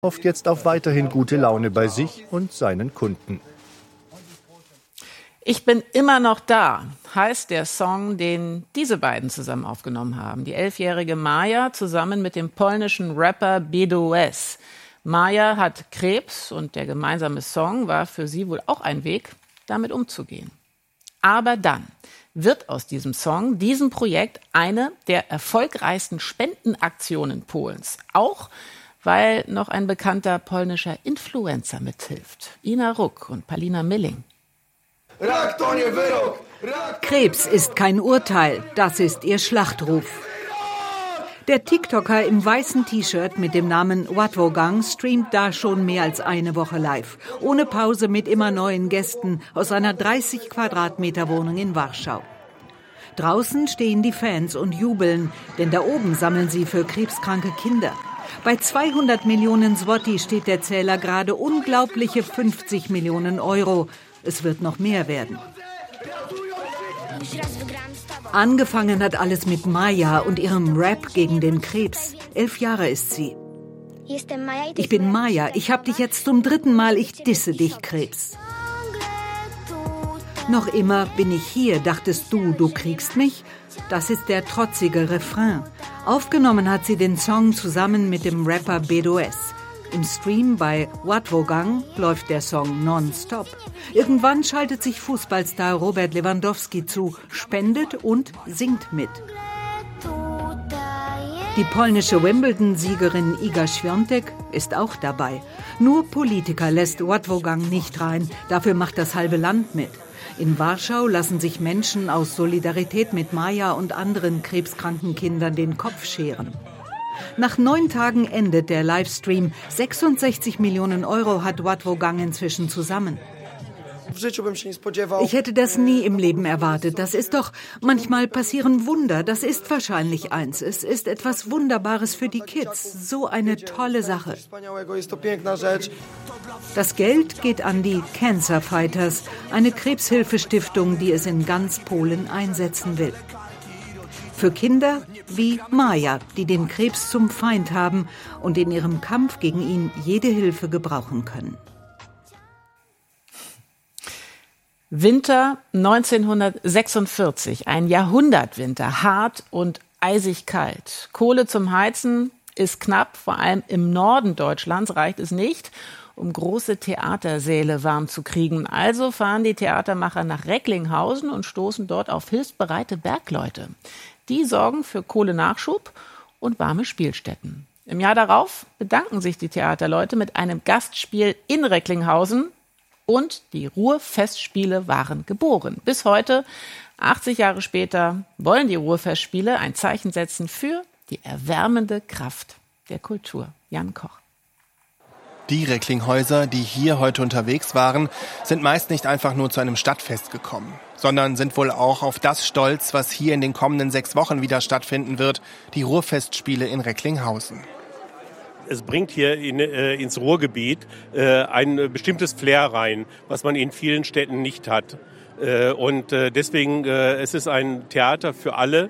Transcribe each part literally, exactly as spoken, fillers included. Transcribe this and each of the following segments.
hofft jetzt auf weiterhin gute Laune bei sich und seinen Kunden. Ich bin immer noch da, heißt der Song, den diese beiden zusammen aufgenommen haben. Die elfjährige Maja zusammen mit dem polnischen Rapper B D O S. Maja hat Krebs und der gemeinsame Song war für sie wohl auch ein Weg, damit umzugehen. Aber dann wird aus diesem Song, diesem Projekt, eine der erfolgreichsten Spendenaktionen Polens. Auch weil noch ein bekannter polnischer Influencer mithilft. Ina Ruck und Palina Milling. Krebs ist kein Urteil, das ist ihr Schlachtruf. Der TikToker im weißen T-Shirt mit dem Namen Łatwogang streamt da schon mehr als eine Woche live. Ohne Pause mit immer neuen Gästen aus einer dreißig Quadratmeter Wohnung in Warschau. Draußen stehen die Fans und jubeln, denn da oben sammeln sie für krebskranke Kinder. Bei zweihundert Millionen Zloty steht der Zähler gerade unglaubliche fünfzig Millionen Euro. Es wird noch mehr werden. Angefangen hat alles mit Maja und ihrem Rap gegen den Krebs. Elf Jahre ist sie. Ich bin Maja, ich hab dich jetzt zum dritten Mal, ich disse dich, Krebs. Noch immer bin ich hier, dachtest du, du kriegst mich? Das ist der trotzige Refrain. Aufgenommen hat sie den Song zusammen mit dem Rapper B D O S. Im Stream bei Łatwogang läuft der Song nonstop. Irgendwann schaltet sich Fußballstar Robert Lewandowski zu, spendet und singt mit. Die polnische Wimbledon-Siegerin Iga Świątek ist auch dabei. Nur Politiker lässt Łatwogang nicht rein, dafür macht das halbe Land mit. In Warschau lassen sich Menschen aus Solidarität mit Maja und anderen krebskranken Kindern den Kopf scheren. Nach neun Tagen endet der Livestream. sechsundsechzig Millionen Euro hat Łatwogang inzwischen zusammen. Ich hätte das nie im Leben erwartet. Das ist doch, manchmal passieren Wunder. Das ist wahrscheinlich eins. Es ist etwas Wunderbares für die Kids. So eine tolle Sache. Das Geld geht an die Cancer Fighters, eine Krebshilfestiftung, die es in ganz Polen einsetzen will. Für Kinder wie Maja, die den Krebs zum Feind haben und in ihrem Kampf gegen ihn jede Hilfe gebrauchen können. Winter neunzehnhundertsechsundvierzig, ein Jahrhundertwinter, hart und eisig kalt. Kohle zum Heizen ist knapp, vor allem im Norden Deutschlands reicht es nicht, um große Theatersäle warm zu kriegen. Also fahren die Theatermacher nach Recklinghausen und stoßen dort auf hilfsbereite Bergleute. Die sorgen für Kohlenachschub und warme Spielstätten. Im Jahr darauf bedanken sich die Theaterleute mit einem Gastspiel in Recklinghausen und die Ruhrfestspiele waren geboren. Bis heute, achtzig Jahre später, wollen die Ruhrfestspiele ein Zeichen setzen für die erwärmende Kraft der Kultur. Jan Koch. Die Recklinghäuser, die hier heute unterwegs waren, sind meist nicht einfach nur zu einem Stadtfest gekommen, sondern sind wohl auch auf das stolz, was hier in den kommenden sechs Wochen wieder stattfinden wird, die Ruhrfestspiele in Recklinghausen. Es bringt hier in, äh, ins Ruhrgebiet äh, ein bestimmtes Flair rein, was man in vielen Städten nicht hat. Äh, und äh, deswegen äh, es ist ein Theater für alle,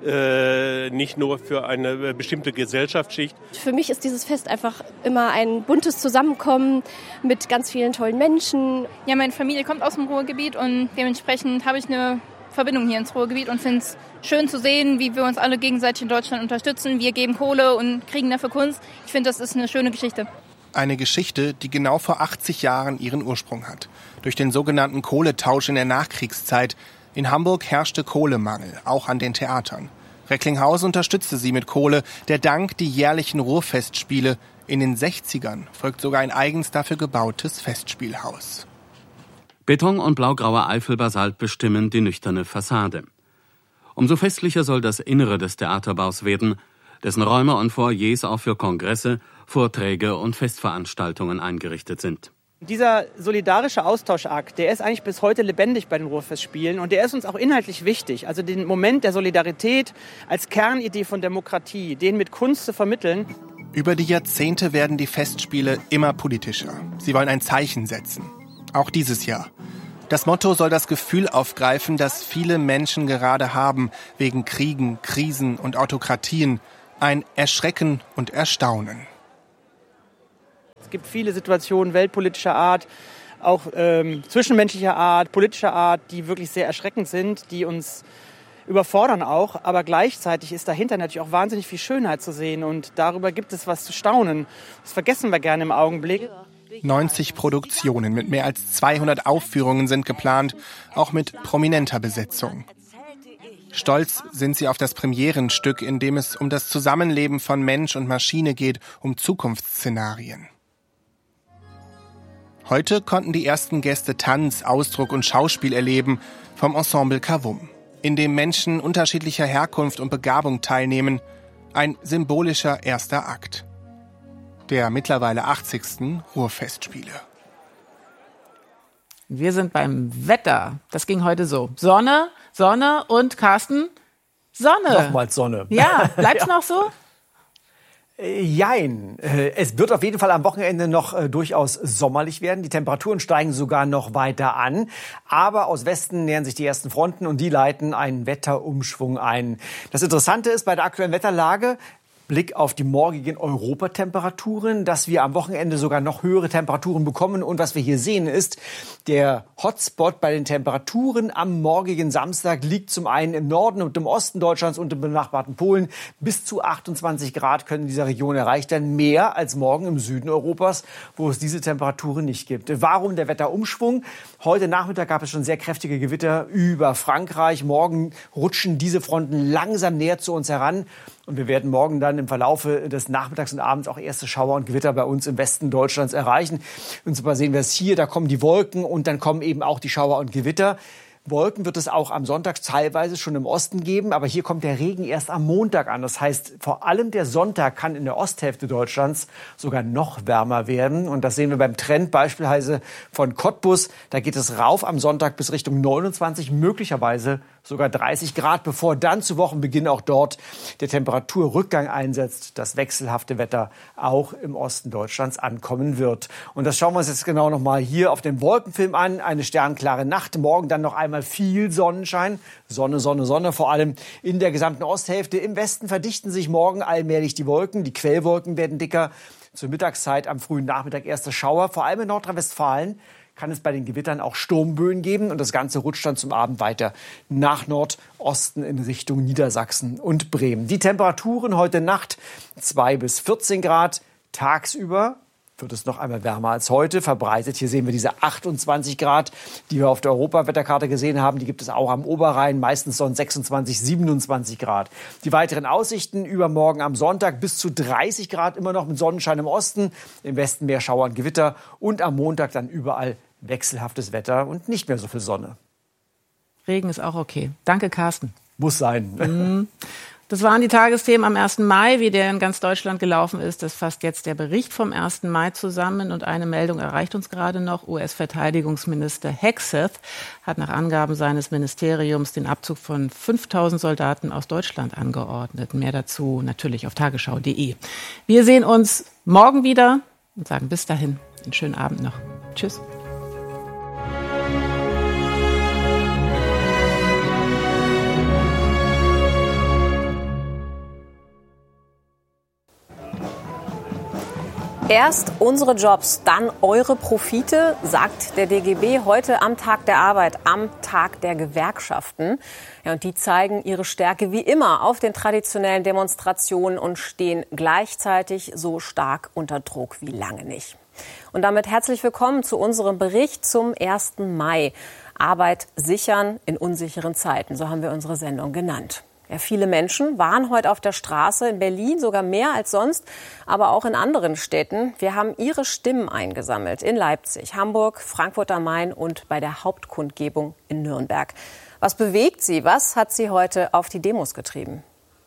äh, nicht nur für eine bestimmte Gesellschaftsschicht. Für mich ist dieses Fest einfach immer ein buntes Zusammenkommen mit ganz vielen tollen Menschen. Ja, meine Familie kommt aus dem Ruhrgebiet und dementsprechend habe ich eine Verbindung hier ins Ruhrgebiet und finde es schön zu sehen, wie wir uns alle gegenseitig in Deutschland unterstützen. Wir geben Kohle und kriegen dafür Kunst. Ich finde, das ist eine schöne Geschichte. Eine Geschichte, die genau vor achtzig Jahren ihren Ursprung hat. Durch den sogenannten Kohletausch in der Nachkriegszeit. In Hamburg herrschte Kohlemangel, auch an den Theatern. Recklinghausen unterstützte sie mit Kohle. Der Dank die jährlichen Ruhrfestspiele. In den sechzigern folgt sogar ein eigens dafür gebautes Festspielhaus. Beton und blaugrauer Eifelbasalt bestimmen die nüchterne Fassade. Umso festlicher soll das Innere des Theaterbaus werden, dessen Räume und Foyers auch für Kongresse, Vorträge und Festveranstaltungen eingerichtet sind. Dieser solidarische Austauschakt, der ist eigentlich bis heute lebendig bei den Ruhrfestspielen und der ist uns auch inhaltlich wichtig. Also den Moment der Solidarität als Kernidee von Demokratie, den mit Kunst zu vermitteln. Über die Jahrzehnte werden die Festspiele immer politischer. Sie wollen ein Zeichen setzen. Auch dieses Jahr. Das Motto soll das Gefühl aufgreifen, das viele Menschen gerade haben, wegen Kriegen, Krisen und Autokratien. Ein Erschrecken und Erstaunen. gibt viele Situationen weltpolitischer Art, auch ähm, zwischenmenschlicher Art, politischer Art, die wirklich sehr erschreckend sind, die uns überfordern auch. Aber gleichzeitig ist dahinter natürlich auch wahnsinnig viel Schönheit zu sehen und darüber gibt es was zu staunen. Das vergessen wir gerne im Augenblick. neunzig Produktionen mit mehr als zweihundert Aufführungen sind geplant, auch mit prominenter Besetzung. Stolz sind sie auf das Premierenstück, in dem es um das Zusammenleben von Mensch und Maschine geht, um Zukunftsszenarien. Heute konnten die ersten Gäste Tanz, Ausdruck und Schauspiel erleben vom Ensemble Kavum, in dem Menschen unterschiedlicher Herkunft und Begabung teilnehmen. Ein symbolischer erster Akt der mittlerweile achtzigsten Ruhrfestspiele. Wir sind beim Wetter. Das ging heute so. Sonne, Sonne und Carsten, Sonne. Nochmals Sonne. Ja, bleibt's ja. noch so? Jein. Es wird auf jeden Fall am Wochenende noch äh, durchaus sommerlich werden. Die Temperaturen steigen sogar noch weiter an. Aber aus Westen nähern sich die ersten Fronten und die leiten einen Wetterumschwung ein. Das Interessante ist bei der aktuellen Wetterlage, Blick auf die morgigen Europatemperaturen, dass wir am Wochenende sogar noch höhere Temperaturen bekommen. Und was wir hier sehen ist, der Hotspot bei den Temperaturen am morgigen Samstag liegt zum einen im Norden und im Osten Deutschlands und im benachbarten Polen. Bis zu achtundzwanzig Grad können in dieser Region erreicht werden, mehr als morgen im Süden Europas, wo es diese Temperaturen nicht gibt. Warum der Wetterumschwung? Heute Nachmittag gab es schon sehr kräftige Gewitter über Frankreich. Morgen rutschen diese Fronten langsam näher zu uns heran. Und wir werden morgen dann im Verlaufe des Nachmittags und Abends auch erste Schauer und Gewitter bei uns im Westen Deutschlands erreichen. Und zwar sehen wir es hier, da kommen die Wolken und dann kommen eben auch die Schauer und Gewitter. Wolken wird es auch am Sonntag teilweise schon im Osten geben, aber hier kommt der Regen erst am Montag an. Das heißt, vor allem der Sonntag kann in der Osthälfte Deutschlands sogar noch wärmer werden. Und das sehen wir beim Trend beispielsweise von Cottbus. Da geht es rauf am Sonntag bis Richtung neunundzwanzig, möglicherweise sogar dreißig Grad, bevor dann zu Wochenbeginn auch dort der Temperaturrückgang einsetzt, das wechselhafte Wetter auch im Osten Deutschlands ankommen wird. Und das schauen wir uns jetzt genau noch mal hier auf dem Wolkenfilm an. Eine sternklare Nacht, morgen dann noch einmal viel Sonnenschein. Sonne, Sonne, Sonne, vor allem in der gesamten Osthälfte. Im Westen verdichten sich morgen allmählich die Wolken. Die Quellwolken werden dicker. Zur Mittagszeit am frühen Nachmittag erste Schauer, vor allem in Nordrhein-Westfalen kann es bei den Gewittern auch Sturmböen geben. Und das Ganze rutscht dann zum Abend weiter nach Nordosten in Richtung Niedersachsen und Bremen. Die Temperaturen heute Nacht zwei bis vierzehn Grad. Tagsüber wird es noch einmal wärmer als heute, verbreitet. Hier sehen wir diese achtundzwanzig Grad, die wir auf der Europawetterkarte gesehen haben. Die gibt es auch am Oberrhein, meistens sonst sechsundzwanzig, siebenundzwanzig Grad. Die weiteren Aussichten übermorgen am Sonntag bis zu dreißig Grad, immer noch mit Sonnenschein im Osten, im Westen mehr Schauer und Gewitter und am Montag dann überall wechselhaftes Wetter und nicht mehr so viel Sonne. Regen ist auch okay. Danke, Carsten. Muss sein. Das waren die Tagesthemen am ersten Mai, wie der in ganz Deutschland gelaufen ist. Das fasst jetzt der Bericht vom ersten Mai zusammen. Und eine Meldung erreicht uns gerade noch. U S-Verteidigungsminister Hegseth hat nach Angaben seines Ministeriums den Abzug von fünftausend Soldaten aus Deutschland angeordnet. Mehr dazu natürlich auf tagesschau punkt de. Wir sehen uns morgen wieder und sagen bis dahin einen schönen Abend noch. Tschüss. Erst unsere Jobs, dann eure Profite, sagt der D G B heute am Tag der Arbeit, am Tag der Gewerkschaften. Ja, und die zeigen ihre Stärke wie immer auf den traditionellen Demonstrationen und stehen gleichzeitig so stark unter Druck wie lange nicht. Und damit herzlich willkommen zu unserem Bericht zum ersten Mai. Arbeit sichern in unsicheren Zeiten, so haben wir unsere Sendung genannt. Ja, viele Menschen waren heute auf der Straße, in Berlin sogar mehr als sonst, aber auch in anderen Städten. Wir haben ihre Stimmen eingesammelt in Leipzig, Hamburg, Frankfurt am Main und bei der Hauptkundgebung in Nürnberg. Was bewegt sie? Was hat sie heute auf die Demos getrieben?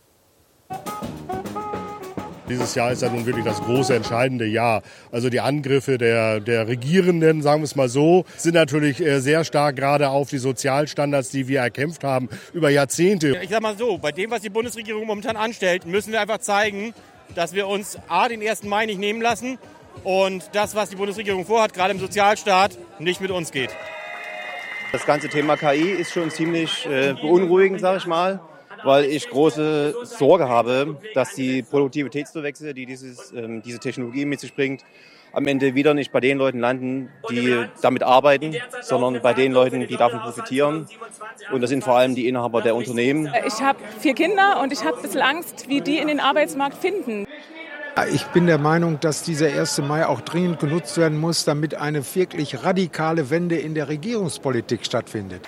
Dieses Jahr ist ja nun wirklich das große, entscheidende Jahr. Also die Angriffe der, der Regierenden, sagen wir es mal so, sind natürlich sehr stark gerade auf die Sozialstandards, die wir erkämpft haben über Jahrzehnte. Ich sag mal so, bei dem, was die Bundesregierung momentan anstellt, müssen wir einfach zeigen, dass wir uns A, den ersten Mai nicht nehmen lassen und das, was die Bundesregierung vorhat, gerade im Sozialstaat, nicht mit uns geht. Das ganze Thema K I ist schon ziemlich äh, beunruhigend, sage ich mal, weil ich große Sorge habe, dass die Produktivitätszuwächse, die dieses, ähm, diese Technologie mit sich bringt, am Ende wieder nicht bei den Leuten landen, die damit arbeiten, sondern bei den Leuten, die davon profitieren. Und das sind vor allem die Inhaber der Unternehmen. Ich habe vier Kinder und ich habe ein bisschen Angst, wie die in den Arbeitsmarkt finden. Ich bin der Meinung, dass dieser erste Mai auch dringend genutzt werden muss, damit eine wirklich radikale Wende in der Regierungspolitik stattfindet.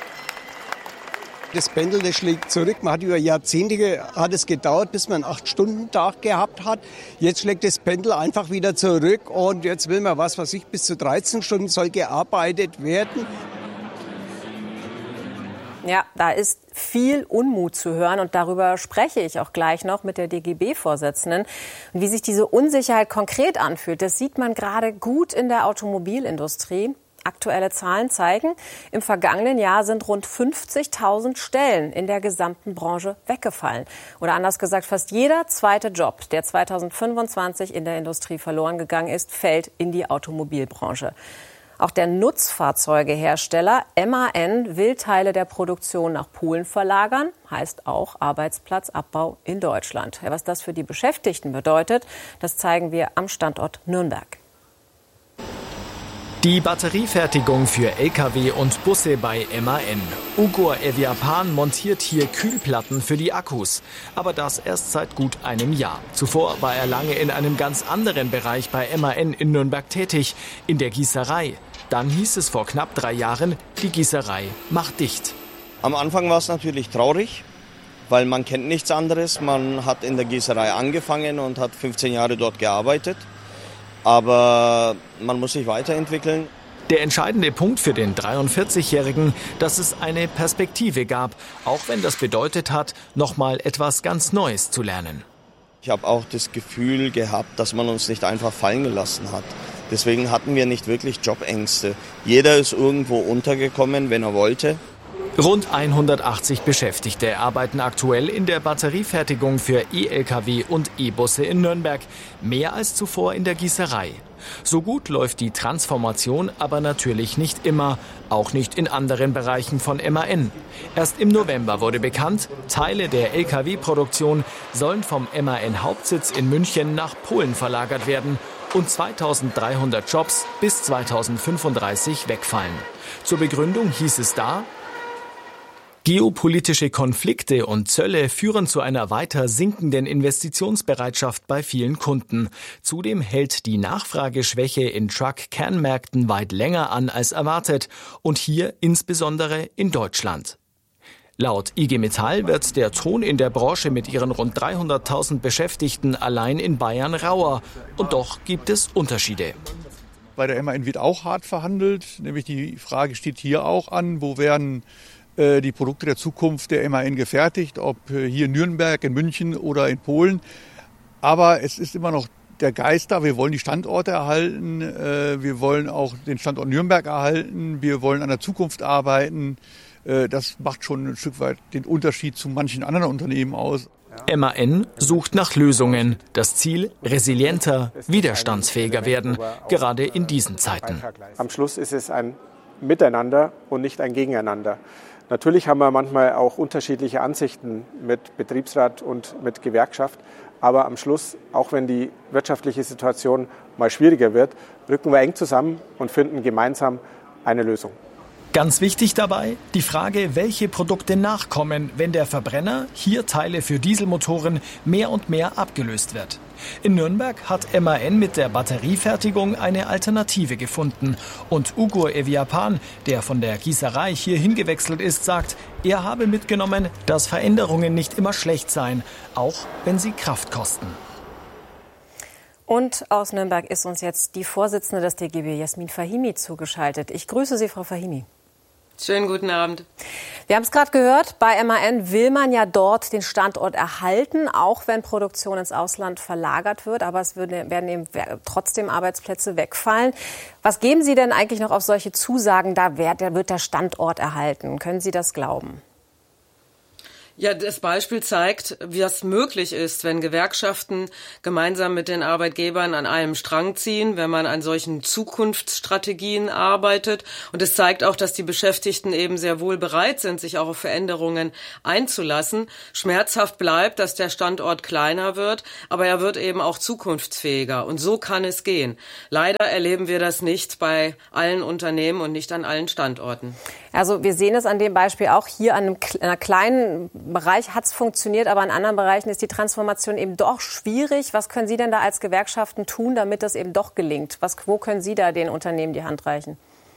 Das Pendel, das schlägt zurück. Man hat über Jahrzehnte hat es gedauert, bis man einen acht-Stunden-Tag gehabt hat. Jetzt schlägt das Pendel einfach wieder zurück und jetzt will man, was weiß ich, bis zu dreizehn Stunden soll gearbeitet werden. Ja, da ist viel Unmut zu hören und darüber spreche ich auch gleich noch mit der D G B-Vorsitzenden. Und wie sich diese Unsicherheit konkret anfühlt, das sieht man gerade gut in der Automobilindustrie. Aktuelle Zahlen zeigen, im vergangenen Jahr sind rund fünfzigtausend Stellen in der gesamten Branche weggefallen. Oder anders gesagt, fast jeder zweite Job, der zweitausendfünfundzwanzig in der Industrie verloren gegangen ist, fällt in die Automobilbranche. Auch der Nutzfahrzeugehersteller M A N will Teile der Produktion nach Polen verlagern, heißt auch Arbeitsplatzabbau in Deutschland. Ja, was das für die Beschäftigten bedeutet, das zeigen wir am Standort Nürnberg. Die Batteriefertigung für L K W und Busse bei M A N. Ugur Eviapan montiert hier Kühlplatten für die Akkus. Aber das erst seit gut einem Jahr. Zuvor war er lange in einem ganz anderen Bereich bei M A N in Nürnberg tätig, in der Gießerei. Dann hieß es vor knapp drei Jahren, die Gießerei macht dicht. Am Anfang war es natürlich traurig, weil man kennt nichts anderes. Man hat in der Gießerei angefangen und hat fünfzehn Jahre dort gearbeitet. Aber man muss sich weiterentwickeln. Der entscheidende Punkt für den dreiundvierzigjährigen, dass es eine Perspektive gab, auch wenn das bedeutet hat, noch mal etwas ganz Neues zu lernen. Ich habe auch das Gefühl gehabt, dass man uns nicht einfach fallen gelassen hat. Deswegen hatten wir nicht wirklich Jobängste. Jeder ist irgendwo untergekommen, wenn er wollte. Rund hundertachtzig Beschäftigte arbeiten aktuell in der Batteriefertigung für E-L K W und E-Busse in Nürnberg. Mehr als zuvor in der Gießerei. So gut läuft die Transformation aber natürlich nicht immer. Auch nicht in anderen Bereichen von M A N. Erst im November wurde bekannt, Teile der L K W-Produktion sollen vom M A N-Hauptsitz in München nach Polen verlagert werden und zweitausenddreihundert Jobs bis zweitausendfünfunddreißig wegfallen. Zur Begründung hieß es da: Geopolitische Konflikte und Zölle führen zu einer weiter sinkenden Investitionsbereitschaft bei vielen Kunden. Zudem hält die Nachfrageschwäche in Truck-Kernmärkten weit länger an als erwartet und hier insbesondere in Deutschland. Laut I G Metall wird der Ton in der Branche mit ihren rund dreihunderttausend Beschäftigten allein in Bayern rauer. Und doch gibt es Unterschiede. Bei der M A N wird auch hart verhandelt. Nämlich die Frage steht hier auch an, wo werden die Produkte der Zukunft der M A N gefertigt, ob hier in Nürnberg, in München oder in Polen. Aber es ist immer noch der Geist da. Wir wollen die Standorte erhalten. Wir wollen auch den Standort Nürnberg erhalten. Wir wollen an der Zukunft arbeiten. Das macht schon ein Stück weit den Unterschied zu manchen anderen Unternehmen aus. M A N sucht nach Lösungen. Das Ziel: resilienter, widerstandsfähiger werden, gerade in diesen Zeiten. Am Schluss ist es ein Miteinander und nicht ein Gegeneinander. Natürlich haben wir manchmal auch unterschiedliche Ansichten mit Betriebsrat und mit Gewerkschaft. Aber am Schluss, auch wenn die wirtschaftliche Situation mal schwieriger wird, rücken wir eng zusammen und finden gemeinsam eine Lösung. Ganz wichtig dabei die Frage, welche Produkte nachkommen, wenn der Verbrenner, hier Teile für Dieselmotoren, mehr und mehr abgelöst wird. In Nürnberg hat M A N mit der Batteriefertigung eine Alternative gefunden. Und Ugur Eviapan, der von der Gießerei hier hingewechselt ist, sagt, er habe mitgenommen, dass Veränderungen nicht immer schlecht seien, auch wenn sie Kraft kosten. Und aus Nürnberg ist uns jetzt die Vorsitzende des D G B, Jasmin Fahimi, zugeschaltet. Ich grüße Sie, Frau Fahimi. Schönen guten Abend. Wir haben es gerade gehört, bei M A N will man ja dort den Standort erhalten, auch wenn Produktion ins Ausland verlagert wird. Aber es werden eben trotzdem Arbeitsplätze wegfallen. Was geben Sie denn eigentlich noch auf solche Zusagen, da wird der Standort erhalten? Können Sie das glauben? Ja, das Beispiel zeigt, wie das möglich ist, wenn Gewerkschaften gemeinsam mit den Arbeitgebern an einem Strang ziehen, wenn man an solchen Zukunftsstrategien arbeitet. Und es zeigt auch, dass die Beschäftigten eben sehr wohl bereit sind, sich auch auf Veränderungen einzulassen. Schmerzhaft bleibt, dass der Standort kleiner wird, aber er wird eben auch zukunftsfähiger. Und so kann es gehen. Leider erleben wir das nicht bei allen Unternehmen und nicht an allen Standorten. Also wir sehen es an dem Beispiel auch hier an einem, einer kleinen Bereich hat es funktioniert, aber in anderen Bereichen ist die Transformation eben doch schwierig. Was können Sie denn da als Gewerkschaften tun, damit das eben doch gelingt? Was, wo können Sie da den Unternehmen die Hand reichen?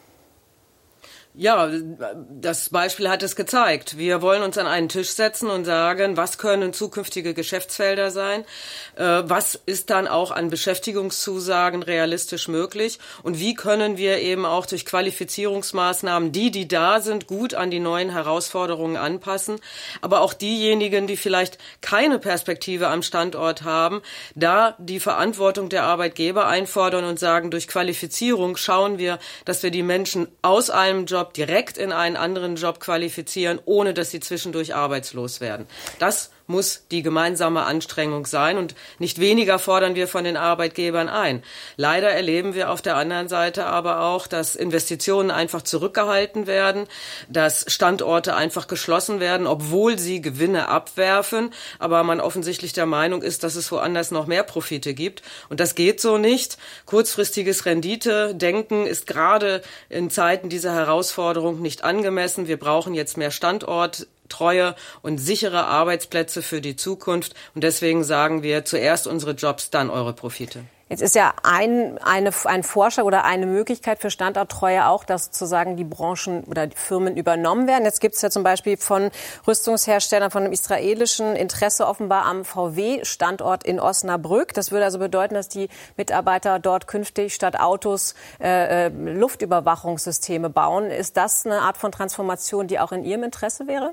Ja, das Beispiel hat es gezeigt. Wir wollen uns an einen Tisch setzen und sagen, was können zukünftige Geschäftsfelder sein? Was ist dann auch an Beschäftigungszusagen realistisch möglich? Und wie können wir eben auch durch Qualifizierungsmaßnahmen die, die da sind, gut an die neuen Herausforderungen anpassen? Aber auch diejenigen, die vielleicht keine Perspektive am Standort haben, da die Verantwortung der Arbeitgeber einfordern und sagen, durch Qualifizierung schauen wir, dass wir die Menschen aus einem Job direkt in einen anderen Job qualifizieren, ohne dass sie zwischendurch arbeitslos werden. Das muss die gemeinsame Anstrengung sein und nicht weniger fordern wir von den Arbeitgebern ein. Leider erleben wir auf der anderen Seite aber auch, dass Investitionen einfach zurückgehalten werden, dass Standorte einfach geschlossen werden, obwohl sie Gewinne abwerfen, aber man offensichtlich der Meinung ist, dass es woanders noch mehr Profite gibt. Und das geht so nicht. Kurzfristiges Rendite-Denken ist gerade in Zeiten dieser Herausforderung nicht angemessen. Wir brauchen jetzt mehr Standort, treue und sichere Arbeitsplätze für die Zukunft. Und deswegen sagen wir, zuerst unsere Jobs, dann eure Profite. Jetzt ist ja ein, eine, ein Vorschlag oder eine Möglichkeit für Standorttreue auch, dass sozusagen die Branchen oder die Firmen übernommen werden. Jetzt gibt es ja zum Beispiel von Rüstungsherstellern, von einem israelischen Interesse offenbar am V W-Standort in Osnabrück. Das würde also bedeuten, dass die Mitarbeiter dort künftig statt Autos äh, Luftüberwachungssysteme bauen. Ist das eine Art von Transformation, die auch in Ihrem Interesse wäre?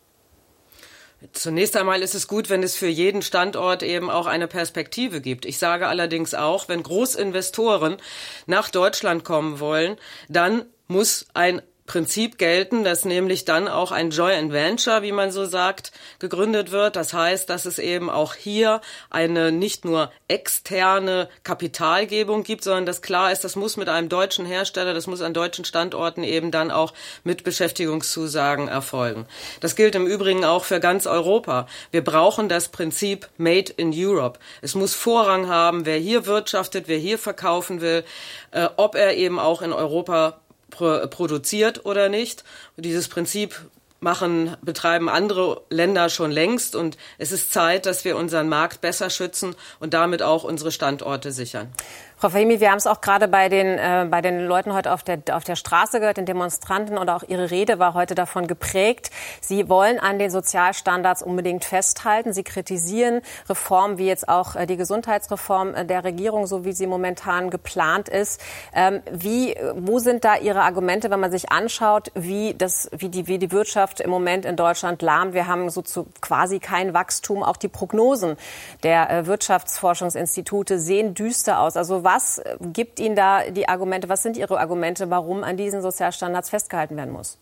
Zunächst einmal ist es gut, wenn es für jeden Standort eben auch eine Perspektive gibt. Ich sage allerdings auch, wenn Großinvestoren nach Deutschland kommen wollen, dann muss ein Prinzip gelten, dass nämlich dann auch ein Joint Venture, wie man so sagt, gegründet wird. Das heißt, dass es eben auch hier eine nicht nur externe Kapitalgebung gibt, sondern dass klar ist, das muss mit einem deutschen Hersteller, das muss an deutschen Standorten eben dann auch mit Beschäftigungszusagen erfolgen. Das gilt im Übrigen auch für ganz Europa. Wir brauchen das Prinzip Made in Europe. Es muss Vorrang haben, wer hier wirtschaftet, wer hier verkaufen will, äh, ob er eben auch in Europa produziert oder nicht. Dieses Prinzip machen, betreiben andere Länder schon längst und es ist Zeit, dass wir unseren Markt besser schützen und damit auch unsere Standorte sichern. Frau Fahimi, wir haben es auch gerade bei den, äh, bei den Leuten heute auf der, auf der Straße gehört, den Demonstranten, und auch Ihre Rede war heute davon geprägt. Sie wollen an den Sozialstandards unbedingt festhalten. Sie kritisieren Reformen wie jetzt auch äh, die Gesundheitsreform äh, der Regierung, so wie sie momentan geplant ist. Ähm, wie, wo sind da Ihre Argumente, wenn man sich anschaut, wie, das, wie, die, wie die Wirtschaft im Moment in Deutschland lahmt? Wir haben so zu, quasi kein Wachstum. Auch die Prognosen der äh, Wirtschaftsforschungsinstitute sehen düster aus. Also was gibt Ihnen da die Argumente, was sind Ihre Argumente, warum an diesen Sozialstandards festgehalten werden muss?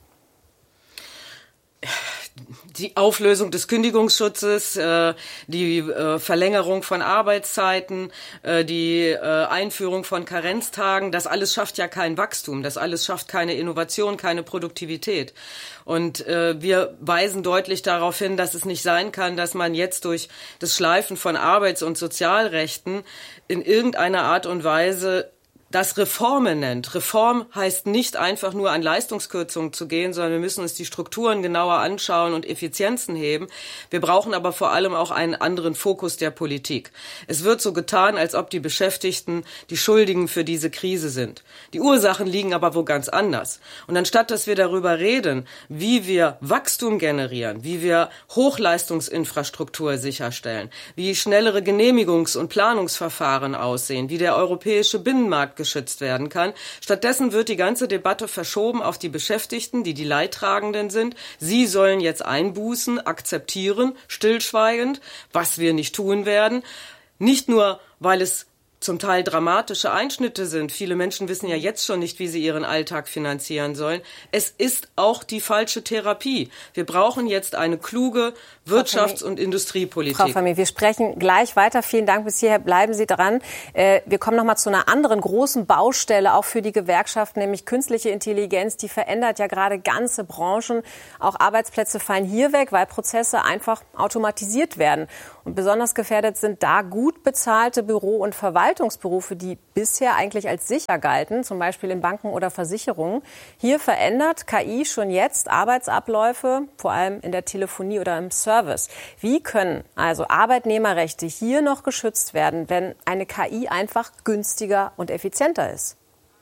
Die Auflösung des Kündigungsschutzes, äh, die äh, Verlängerung von Arbeitszeiten, äh, die äh, Einführung von Karenztagen, das alles schafft ja kein Wachstum, das alles schafft keine Innovation, keine Produktivität. Und äh, wir weisen deutlich darauf hin, dass es nicht sein kann, dass man jetzt durch das Schleifen von Arbeits- und Sozialrechten in irgendeiner Art und Weise das Reformen nennt. Reform heißt nicht einfach nur an Leistungskürzungen zu gehen, sondern wir müssen uns die Strukturen genauer anschauen und Effizienzen heben. Wir brauchen aber vor allem auch einen anderen Fokus der Politik. Es wird so getan, als ob die Beschäftigten die Schuldigen für diese Krise sind. Die Ursachen liegen aber wo ganz anders. Und anstatt, dass wir darüber reden, wie wir Wachstum generieren, wie wir Hochleistungsinfrastruktur sicherstellen, wie schnellere Genehmigungs- und Planungsverfahren aussehen, wie der europäische Binnenmarkt geschützt werden kann. Stattdessen wird die ganze Debatte verschoben auf die Beschäftigten, die die Leidtragenden sind. Sie sollen jetzt einbußen, akzeptieren, stillschweigend, was wir nicht tun werden. Nicht nur, weil es zum Teil dramatische Einschnitte sind. Viele Menschen wissen ja jetzt schon nicht, wie sie ihren Alltag finanzieren sollen. Es ist auch die falsche Therapie. Wir brauchen jetzt eine kluge Wirtschafts- und Industriepolitik. Frau Vermeer, wir sprechen gleich weiter. Vielen Dank bis hierher. Bleiben Sie dran. Wir kommen noch mal zu einer anderen großen Baustelle, auch für die Gewerkschaften, nämlich künstliche Intelligenz. Die verändert ja gerade ganze Branchen. Auch Arbeitsplätze fallen hier weg, weil Prozesse einfach automatisiert werden. Und besonders gefährdet sind da gut bezahlte Büro- und Verwaltungsberufe, die bisher eigentlich als sicher galten, zum Beispiel in Banken oder Versicherungen. Hier verändert K I schon jetzt Arbeitsabläufe, vor allem in der Telefonie oder im Service. Wie können also Arbeitnehmerrechte hier noch geschützt werden, wenn eine K I einfach günstiger und effizienter ist?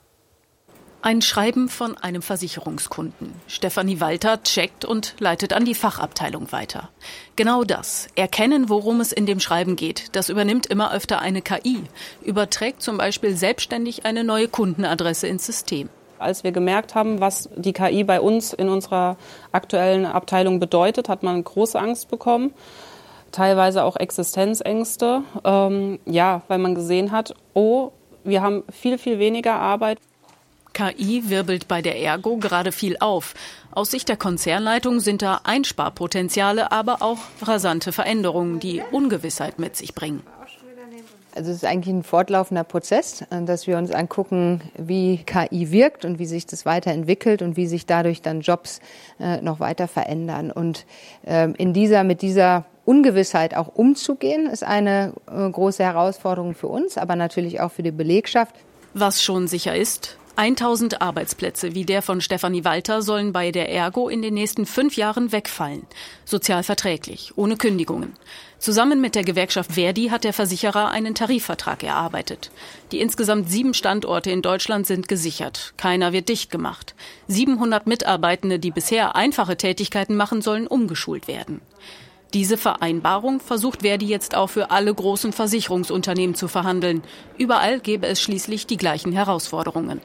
Ein Schreiben von einem Versicherungskunden. Stefanie Walter checkt und leitet an die Fachabteilung weiter. Genau das, erkennen, worum es in dem Schreiben geht, das übernimmt immer öfter eine K I, überträgt zum Beispiel selbstständig eine neue Kundenadresse ins System. Als wir gemerkt haben, was die K I bei uns in unserer aktuellen Abteilung bedeutet, hat man große Angst bekommen, teilweise auch Existenzängste, ähm, ja, weil man gesehen hat, oh, wir haben viel, viel weniger Arbeit. K I wirbelt bei der Ergo gerade viel auf. Aus Sicht der Konzernleitung sind da Einsparpotenziale, aber auch rasante Veränderungen, die Ungewissheit mit sich bringen. Also es ist eigentlich ein fortlaufender Prozess, dass wir uns angucken, wie K I wirkt und wie sich das weiterentwickelt und wie sich dadurch dann Jobs äh, noch weiter verändern. Und ähm, in dieser, mit dieser Ungewissheit auch umzugehen, ist eine äh, große Herausforderung für uns, aber natürlich auch für die Belegschaft. Was schon sicher ist: tausend Arbeitsplätze wie der von Stefanie Walter sollen bei der Ergo in den nächsten fünf Jahren wegfallen. Sozial verträglich, ohne Kündigungen. Zusammen mit der Gewerkschaft Verdi hat der Versicherer einen Tarifvertrag erarbeitet. Die insgesamt sieben Standorte in Deutschland sind gesichert. Keiner wird dicht gemacht. siebenhundert Mitarbeitende, die bisher einfache Tätigkeiten machen, sollen umgeschult werden. Diese Vereinbarung versucht Verdi jetzt auch für alle großen Versicherungsunternehmen zu verhandeln. Überall gäbe es schließlich die gleichen Herausforderungen.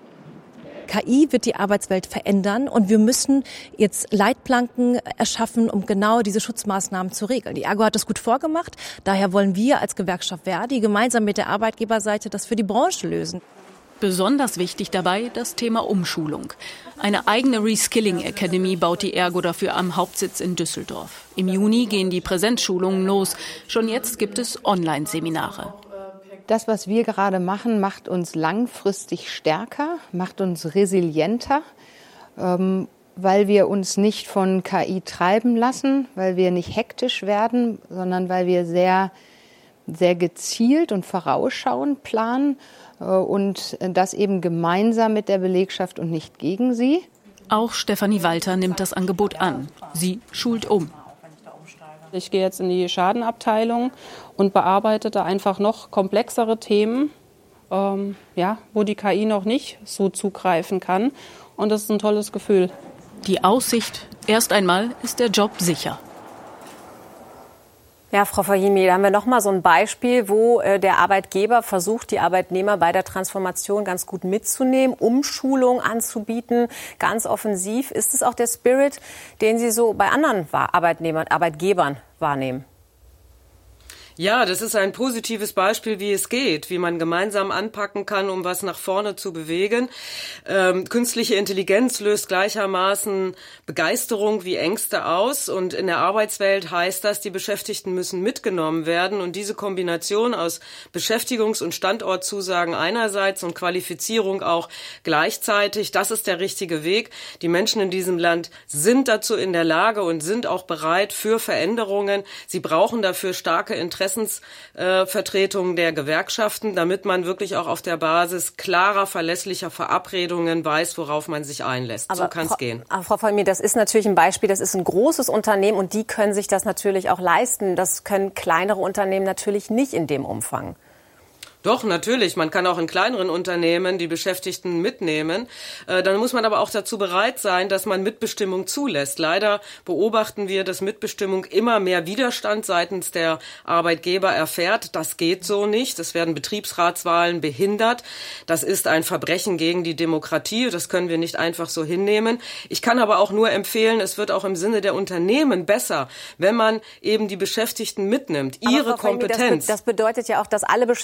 K I wird die Arbeitswelt verändern und wir müssen jetzt Leitplanken erschaffen, um genau diese Schutzmaßnahmen zu regeln. Die Ergo hat das gut vorgemacht. Daher wollen wir als Gewerkschaft Verdi gemeinsam mit der Arbeitgeberseite das für die Branche lösen. Besonders wichtig dabei das Thema Umschulung. Eine eigene Reskilling Academy baut die Ergo dafür am Hauptsitz in Düsseldorf. Im Juni gehen die Präsenzschulungen los. Schon jetzt gibt es Online-Seminare. Das, was wir gerade machen, macht uns langfristig stärker, macht uns resilienter, ähm, weil wir uns nicht von K I treiben lassen, weil wir nicht hektisch werden, sondern weil wir sehr, sehr gezielt und vorausschauend planen äh, und das eben gemeinsam mit der Belegschaft und nicht gegen sie. Auch Stefanie Walter nimmt das Angebot an. Sie schult um. Ich gehe jetzt in die Schadenabteilung und bearbeite da einfach noch komplexere Themen, ähm, ja, wo die K I noch nicht so zugreifen kann. Und das ist ein tolles Gefühl. Die Aussicht, erst einmal ist der Job sicher. Ja, Frau Fahimi, da haben wir noch mal so ein Beispiel, wo äh, der Arbeitgeber versucht, die Arbeitnehmer bei der Transformation ganz gut mitzunehmen, Umschulung anzubieten, ganz offensiv. Ist es auch der Spirit, den Sie so bei anderen Arbeitnehmern, Arbeitgebern wahrnehmen? Ja, das ist ein positives Beispiel, wie es geht, wie man gemeinsam anpacken kann, um was nach vorne zu bewegen. Ähm, künstliche Intelligenz löst gleichermaßen Begeisterung wie Ängste aus. Und in der Arbeitswelt heißt das, die Beschäftigten müssen mitgenommen werden. Und diese Kombination aus Beschäftigungs- und Standortzusagen einerseits und Qualifizierung auch gleichzeitig, das ist der richtige Weg. Die Menschen in diesem Land sind dazu in der Lage und sind auch bereit für Veränderungen. Sie brauchen dafür starke Interessen. Interessensvertretungen der Gewerkschaften, damit man wirklich auch auf der Basis klarer, verlässlicher Verabredungen weiß, worauf man sich einlässt. Aber so kann es gehen. Aber Frau Fahimi, das ist natürlich ein Beispiel, das ist ein großes Unternehmen und die können sich das natürlich auch leisten. Das können kleinere Unternehmen natürlich nicht in dem Umfang. Doch, natürlich. Man kann auch in kleineren Unternehmen die Beschäftigten mitnehmen. Äh, dann muss man aber auch dazu bereit sein, dass man Mitbestimmung zulässt. Leider beobachten wir, dass Mitbestimmung immer mehr Widerstand seitens der Arbeitgeber erfährt. Das geht so nicht. Es werden Betriebsratswahlen behindert. Das ist ein Verbrechen gegen die Demokratie. Das können wir nicht einfach so hinnehmen. Ich kann aber auch nur empfehlen, es wird auch im Sinne der Unternehmen besser, wenn man eben die Beschäftigten mitnimmt, ihre aber Frau Fahimi, Kompetenz. Das, das bedeutet ja auch, dass alle Beschäftigten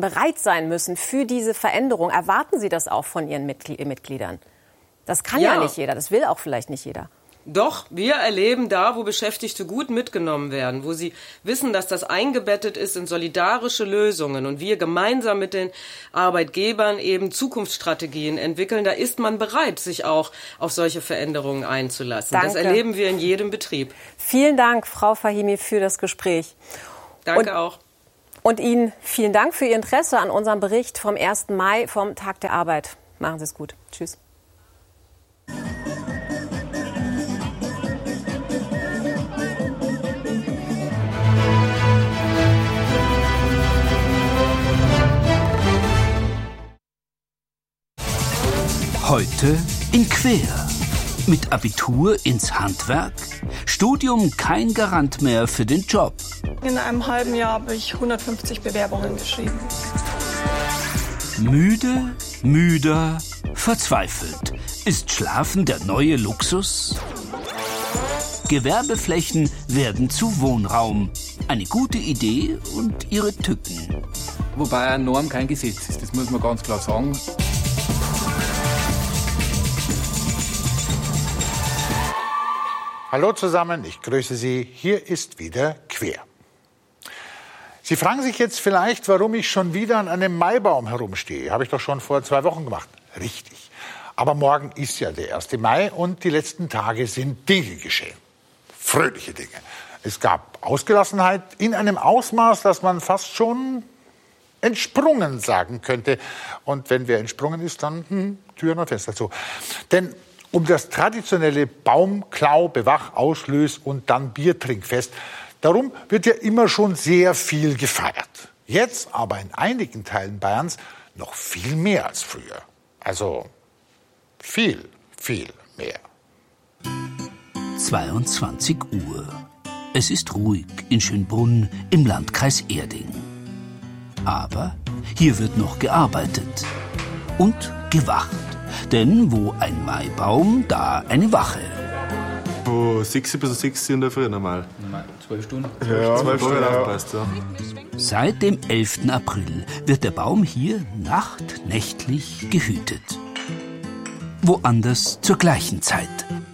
bereit sein müssen für diese Veränderung. Erwarten Sie das auch von Ihren Mitgliedern? Das kann ja. ja nicht jeder, das will auch vielleicht nicht jeder. Doch, wir erleben da, wo Beschäftigte gut mitgenommen werden, wo sie wissen, dass das eingebettet ist in solidarische Lösungen und wir gemeinsam mit den Arbeitgebern eben Zukunftsstrategien entwickeln, da ist man bereit, sich auch auf solche Veränderungen einzulassen. Danke. Das erleben wir in jedem Betrieb. Vielen Dank, Frau Fahimi, für das Gespräch. Danke und, auch. Und Ihnen vielen Dank für Ihr Interesse an unserem Bericht vom ersten Mai, vom Tag der Arbeit. Machen Sie es gut. Tschüss. Heute in Quer. Mit Abitur ins Handwerk? Studium kein Garant mehr für den Job. In einem halben Jahr habe ich hundertfünfzig Bewerbungen geschrieben. Müde, müder, verzweifelt. Ist Schlafen der neue Luxus? Gewerbeflächen werden zu Wohnraum. Eine gute Idee und ihre Tücken. Wobei eine Norm kein Gesetz ist, das muss man ganz klar sagen. Hallo zusammen, ich grüße Sie. Hier ist wieder Quer. Sie fragen sich jetzt vielleicht, warum ich schon wieder an einem Maibaum herumstehe. Habe ich doch schon vor zwei Wochen gemacht. Richtig. Aber morgen ist ja der erste Mai und die letzten Tage sind Dinge geschehen. Fröhliche Dinge. Es gab Ausgelassenheit in einem Ausmaß, dass man fast schon entsprungen sagen könnte. Und wenn wer entsprungen ist, dann hm, Türen und Fenster zu. Denn um das traditionelle Baum-, Klau-, Bewach-, Auslös- und dann Biertrinkfest. Darum wird ja immer schon sehr viel gefeiert. Jetzt aber in einigen Teilen Bayerns noch viel mehr als früher. Also viel, viel mehr. zweiundzwanzig Uhr. Es ist ruhig in Schönbrunn im Landkreis Erding. Aber hier wird noch gearbeitet und gewacht. Denn wo ein Maibaum, da eine Wache. Von sechs bis sechs in der Früh normal. Zwölf Stunden? Ja, zwölf Stunden aufpasst, ja. Seit dem elften April wird der Baum hier nachtnächtlich gehütet. Woanders zur gleichen Zeit.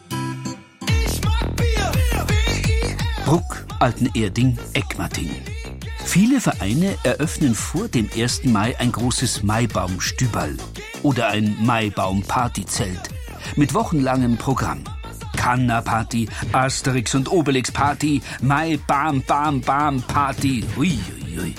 Bruck, Altenerding, Eckmating. Viele Vereine eröffnen vor dem ersten Mai ein großes Maibaumstüberl oder ein Maibaum-Partyzelt mit wochenlangem Programm. Kanna-Party, Asterix- und Obelix-Party, Mai-Bam-Bam-Bam-Party. Ui, ui, ui.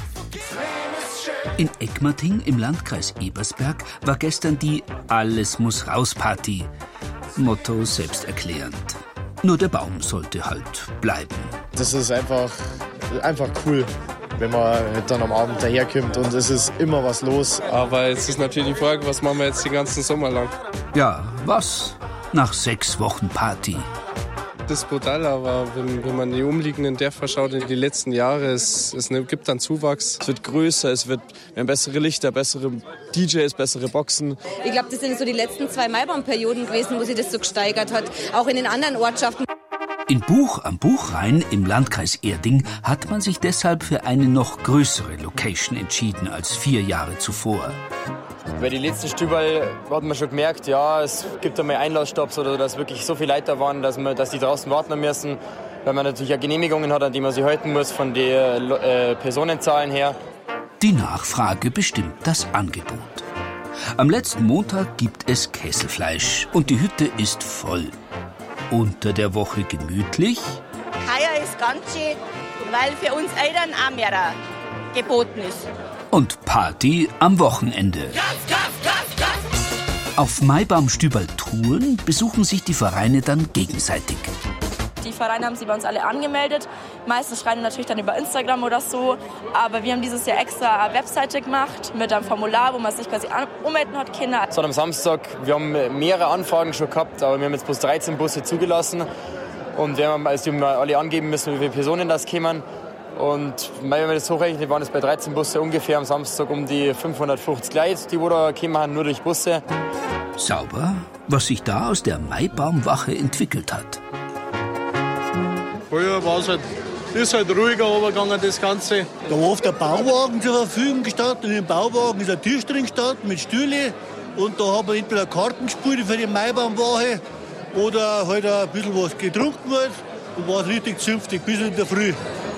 In Eckmating im Landkreis Ebersberg war gestern die Alles-muss-raus-Party. Motto selbsterklärend. Nur der Baum sollte halt bleiben. Das ist einfach, einfach cool, wenn man dann am Abend daherkommt und es ist immer was los. Aber jetzt ist natürlich die Frage, was machen wir jetzt den ganzen Sommer lang? Ja, was? Nach sechs Wochen Party. Das ist brutal, aber wenn, wenn man die umliegenden Dörfer schaut in die letzten Jahre, es, es gibt dann Zuwachs. Es wird größer, es wird wir haben bessere Lichter, bessere D Js, bessere Boxen. Ich glaube, das sind so die letzten zwei Maibaumperioden gewesen, wo sich das so gesteigert hat, auch in den anderen Ortschaften. In Buch am Buchrhein im Landkreis Erding hat man sich deshalb für eine noch größere Location entschieden als vier Jahre zuvor. Bei den letzten Stüberl hat man schon gemerkt, ja, es gibt einmal Einlassstopps oder dass wirklich so viele Leute da waren, dass, man, dass die draußen warten müssen, weil man natürlich auch Genehmigungen hat, an die man sich halten muss von den äh, Personenzahlen her. Die Nachfrage bestimmt das Angebot. Am letzten Montag gibt es Kesselfleisch und die Hütte ist voll. Unter der Woche gemütlich. Heuer ist ganz schön, weil für uns Eltern auch mehr geboten ist. Und Party am Wochenende. Gas, Gas, Gas, Gas. Auf Maibaumstüberl-Touren besuchen sich die Vereine dann gegenseitig. Die Vereine haben sich bei uns alle angemeldet. Meistens schreiben wir natürlich dann über Instagram oder so. Aber wir haben dieses Jahr extra eine Webseite gemacht mit einem Formular, wo man sich quasi anmelden hat, Kinder. So am Samstag, wir haben mehrere Anfragen schon gehabt, aber wir haben jetzt bloß dreizehn Busse zugelassen. Und wir haben, also die haben alle angeben müssen, wie viele Personen das kommen. Und wenn wir das hochrechnen, waren es bei dreizehn Busse ungefähr am Samstag um die fünfhundertfünfzig Leute, die da gekommen haben, nur durch Busse. Sauber, was sich da aus der Maibaumwache entwickelt hat. Früher war es halt ist halt ruhiger runtergegangen, das Ganze. Da war oft der Bauwagen zur Verfügung gestanden. Und im Bauwagen ist ein Tisch drin gestanden mit Stühle. Und da haben wir entweder Karten gespielt für die Maibaumwoche oder halt ein bisschen was getrunken wird. Und war es richtig zünftig bis in der Früh.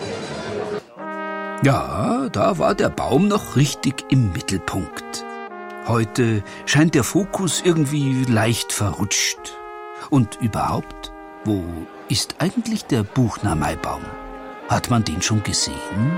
Ja, da war der Baum noch richtig im Mittelpunkt. Heute scheint der Fokus irgendwie leicht verrutscht. Und überhaupt, wo ist eigentlich der Buchner Maibaum? Hat man den schon gesehen?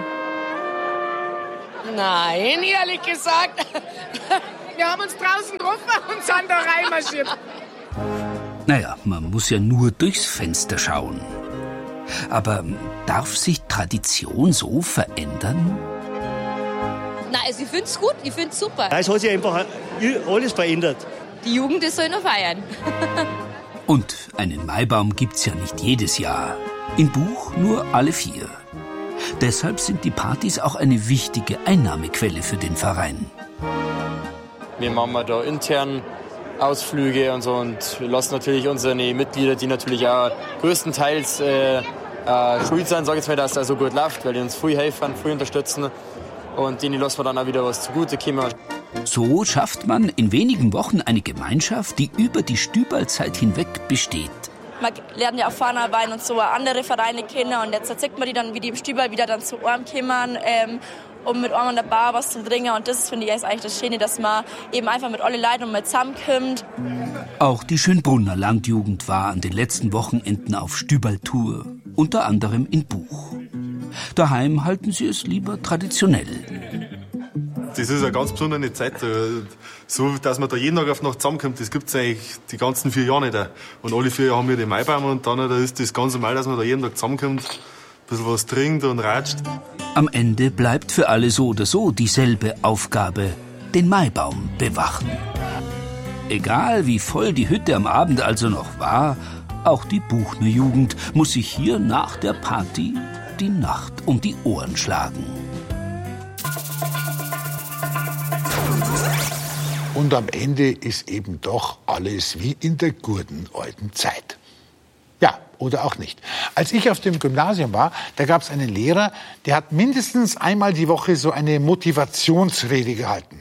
Nein, ehrlich gesagt. Wir haben uns draußen getroffen und sind da reinmarschiert. Naja, man muss ja nur durchs Fenster schauen. Aber darf sich Tradition so verändern? Nein, also ich finde es gut, ich finde es super. Es hat sich einfach alles verändert. Die Jugend, die soll noch feiern. Und einen Maibaum gibt's ja nicht jedes Jahr. Im Buch nur alle vier. Deshalb sind die Partys auch eine wichtige Einnahmequelle für den Verein. Wir machen da intern Ausflüge und so und lassen natürlich unsere Mitglieder, die natürlich auch größtenteils äh, äh, schuld sind, sage ich jetzt mal, dass das so gut läuft, weil die uns früh helfen, früh unterstützen und denen lassen wir dann auch wieder was zugute kommen. So schafft man in wenigen Wochen eine Gemeinschaft, die über die Stüberlzeit hinweg besteht. Man lernt ja auch Fahnenwein und so andere Vereine kennen und jetzt erzählt man die dann, wie die im Stüberl wieder dann zu einem kommen, ähm, um mit einem an der Bar was zu trinken. Und das finde ich ist eigentlich das Schöne, dass man eben einfach mit allen Leuten mal zusammenkommt. Auch die Schönbrunner Landjugend war an den letzten Wochenenden auf Stüberl-Tour, unter anderem in Buch. Daheim halten sie es lieber traditionell. Das ist eine ganz besondere Zeit. So, dass man da jeden Tag auf Nacht zusammenkommt, das gibt es eigentlich die ganzen vier Jahre nicht. Und alle vier Jahre haben wir den Maibaum und dann da ist das ganz normal, dass man da jeden Tag zusammenkommt, ein bisschen was trinkt und ratscht. Am Ende bleibt für alle so oder so dieselbe Aufgabe, den Maibaum bewachen. Egal wie voll die Hütte am Abend also noch war, auch die Buchner Jugend muss sich hier nach der Party die Nacht um die Ohren schlagen. Und am Ende ist eben doch alles wie in der guten alten Zeit. Ja, oder auch nicht. Als ich auf dem Gymnasium war, da gab es einen Lehrer, der hat mindestens einmal die Woche so eine Motivationsrede gehalten.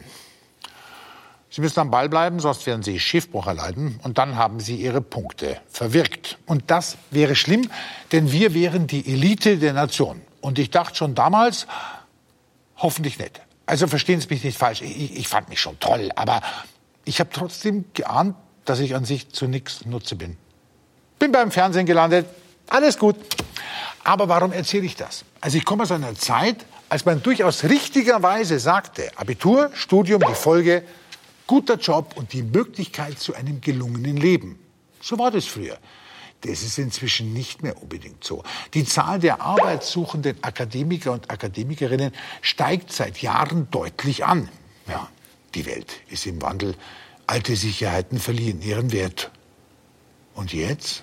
Sie müssen am Ball bleiben, sonst werden Sie Schiffbruch erleiden und dann haben Sie Ihre Punkte verwirkt. Und das wäre schlimm, denn wir wären die Elite der Nation. Und ich dachte schon damals, hoffentlich nicht. Also verstehen Sie mich nicht falsch, ich, ich fand mich schon toll, aber ich habe trotzdem geahnt, dass ich an sich zu nichts Nutze bin. Bin beim Fernsehen gelandet, alles gut. Aber warum erzähle ich das? Also ich komme aus einer Zeit, als man durchaus richtigerweise sagte, Abitur, Studium, die Folge, guter Job und die Möglichkeit zu einem gelungenen Leben. So war das früher. Das ist inzwischen nicht mehr unbedingt so. Die Zahl der arbeitssuchenden Akademiker und Akademikerinnen steigt seit Jahren deutlich an. Ja, die Welt ist im Wandel. Alte Sicherheiten verlieren ihren Wert. Und jetzt?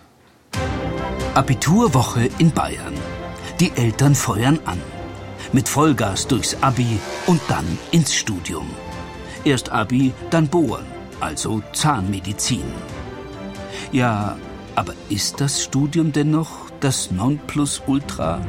Abiturwoche in Bayern. Die Eltern feuern an. Mit Vollgas durchs Abi und dann ins Studium. Erst Abi, dann Bohren, also Zahnmedizin. Ja, aber ist das Studium denn noch das Nonplusultra?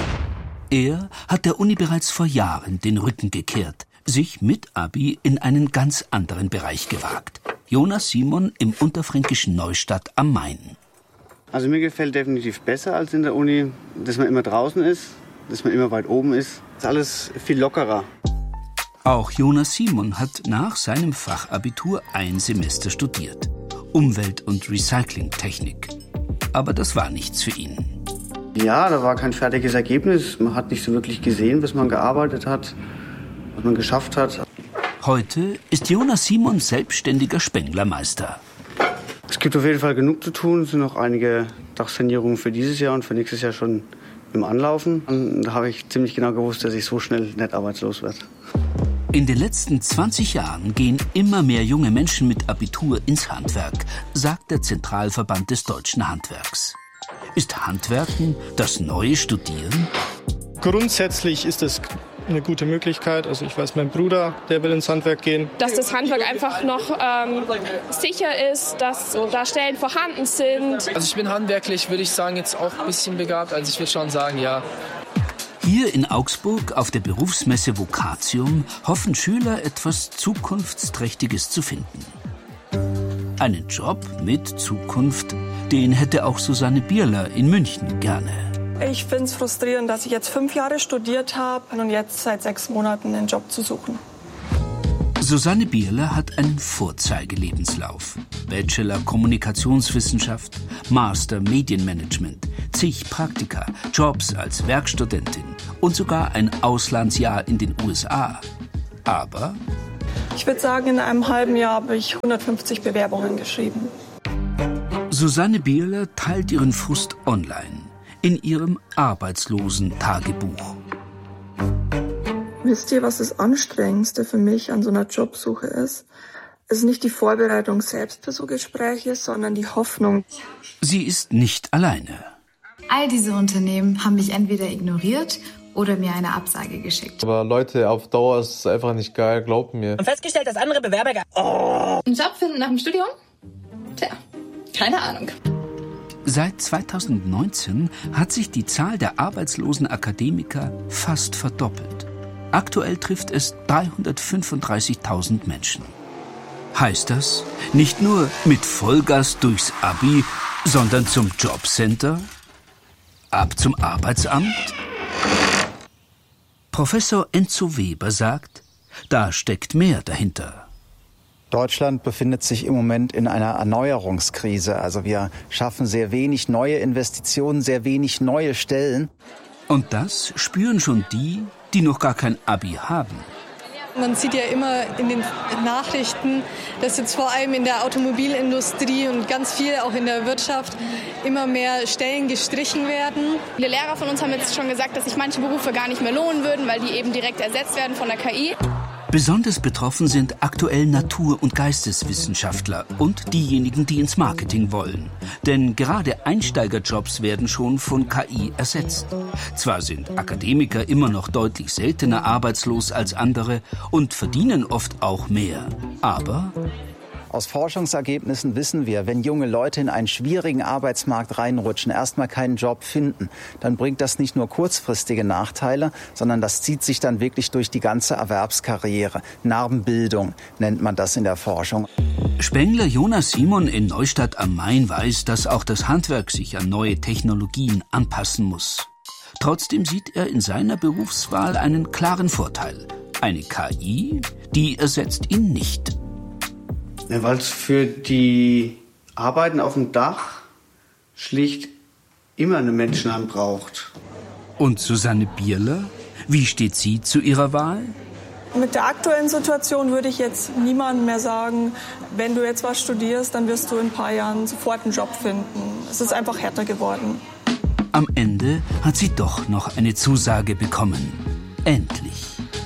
Er hat der Uni bereits vor Jahren den Rücken gekehrt, sich mit Abi in einen ganz anderen Bereich gewagt. Jonas Simon im unterfränkischen Neustadt am Main. Also mir gefällt definitiv besser als in der Uni, dass man immer draußen ist, dass man immer weit oben ist. Das ist alles viel lockerer. Auch Jonas Simon hat nach seinem Fachabitur ein Semester studiert. Umwelt- und Recyclingtechnik. Aber das war nichts für ihn. Ja, da war kein fertiges Ergebnis. Man hat nicht so wirklich gesehen, was man gearbeitet hat, was man geschafft hat. Heute ist Jonas Simon selbstständiger Spenglermeister. Es gibt auf jeden Fall genug zu tun. Es sind noch einige Dachsanierungen für dieses Jahr und für nächstes Jahr schon im Anlaufen. Und da habe ich ziemlich genau gewusst, dass ich so schnell nicht arbeitslos werde. In den letzten zwanzig Jahren gehen immer mehr junge Menschen mit Abitur ins Handwerk, sagt der Zentralverband des deutschen Handwerks. Ist Handwerken das neue Studieren? Grundsätzlich ist es eine gute Möglichkeit. Also ich weiß, mein Bruder, der will ins Handwerk gehen. Dass das Handwerk einfach noch ähm, sicher ist, dass da Stellen vorhanden sind. Also ich bin handwerklich, würde ich sagen, jetzt auch ein bisschen begabt. Also ich würde schon sagen, ja, Hier in Augsburg auf der Berufsmesse Vocatium hoffen Schüler, etwas Zukunftsträchtiges zu finden. Einen Job mit Zukunft, den hätte auch Susanne Bierler in München gerne. Ich finde es frustrierend, dass ich jetzt fünf Jahre studiert habe und jetzt seit sechs Monaten einen Job zu suchen. Susanne Bierler hat einen Vorzeigelebenslauf. Bachelor Kommunikationswissenschaft, Master Medienmanagement, zig Praktika, Jobs als Werkstudentin und sogar ein Auslandsjahr in den U S A. Aber ich würde sagen, in einem halben Jahr habe ich hundertfünfzig Bewerbungen geschrieben. Susanne Bierler teilt ihren Frust online in ihrem Arbeitslosentagebuch. Wisst ihr, was das Anstrengendste für mich an so einer Jobsuche ist? Es ist nicht die Vorbereitung selbst für so Gespräche, sondern die Hoffnung. Sie ist nicht alleine. All diese Unternehmen haben mich entweder ignoriert oder mir eine Absage geschickt. Aber Leute, auf Dauer ist es einfach nicht geil, glaubt mir. Und festgestellt, dass andere Bewerber... Oh. Einen Job finden nach dem Studium? Tja, keine Ahnung. Seit zweitausendneunzehn hat sich die Zahl der arbeitslosen Akademiker fast verdoppelt. Aktuell trifft es dreihundertfünfunddreißigtausend Menschen. Heißt das, nicht nur mit Vollgas durchs Abi, sondern zum Jobcenter? Ab zum Arbeitsamt? Professor Enzo Weber sagt, da steckt mehr dahinter. Deutschland befindet sich im Moment in einer Erneuerungskrise. Also wir schaffen sehr wenig neue Investitionen, sehr wenig neue Stellen. Und das spüren schon die, die noch gar kein Abi haben. Man sieht ja immer in den Nachrichten, dass jetzt vor allem in der Automobilindustrie und ganz viel auch in der Wirtschaft immer mehr Stellen gestrichen werden. Viele Lehrer von uns haben jetzt schon gesagt, dass sich manche Berufe gar nicht mehr lohnen würden, weil die eben direkt ersetzt werden von der K I. Besonders betroffen sind aktuell Natur- und Geisteswissenschaftler und diejenigen, die ins Marketing wollen. Denn gerade Einsteigerjobs werden schon von K I ersetzt. Zwar sind Akademiker immer noch deutlich seltener arbeitslos als andere und verdienen oft auch mehr, aber... Aus Forschungsergebnissen wissen wir, wenn junge Leute in einen schwierigen Arbeitsmarkt reinrutschen, erstmal keinen Job finden, dann bringt das nicht nur kurzfristige Nachteile, sondern das zieht sich dann wirklich durch die ganze Erwerbskarriere. Narbenbildung nennt man das in der Forschung. Spengler Jonas Simon in Neustadt am Main weiß, dass auch das Handwerk sich an neue Technologien anpassen muss. Trotzdem sieht er in seiner Berufswahl einen klaren Vorteil. Eine K I, die ersetzt ihn nicht. Ja, weil es für die Arbeiten auf dem Dach schlicht immer eine Menschenhand braucht. Und Susanne Bierler? Wie steht sie zu ihrer Wahl? Mit der aktuellen Situation würde ich jetzt niemandem mehr sagen, wenn du jetzt was studierst, dann wirst du in ein paar Jahren sofort einen Job finden. Es ist einfach härter geworden. Am Ende hat sie doch noch eine Zusage bekommen. Endlich.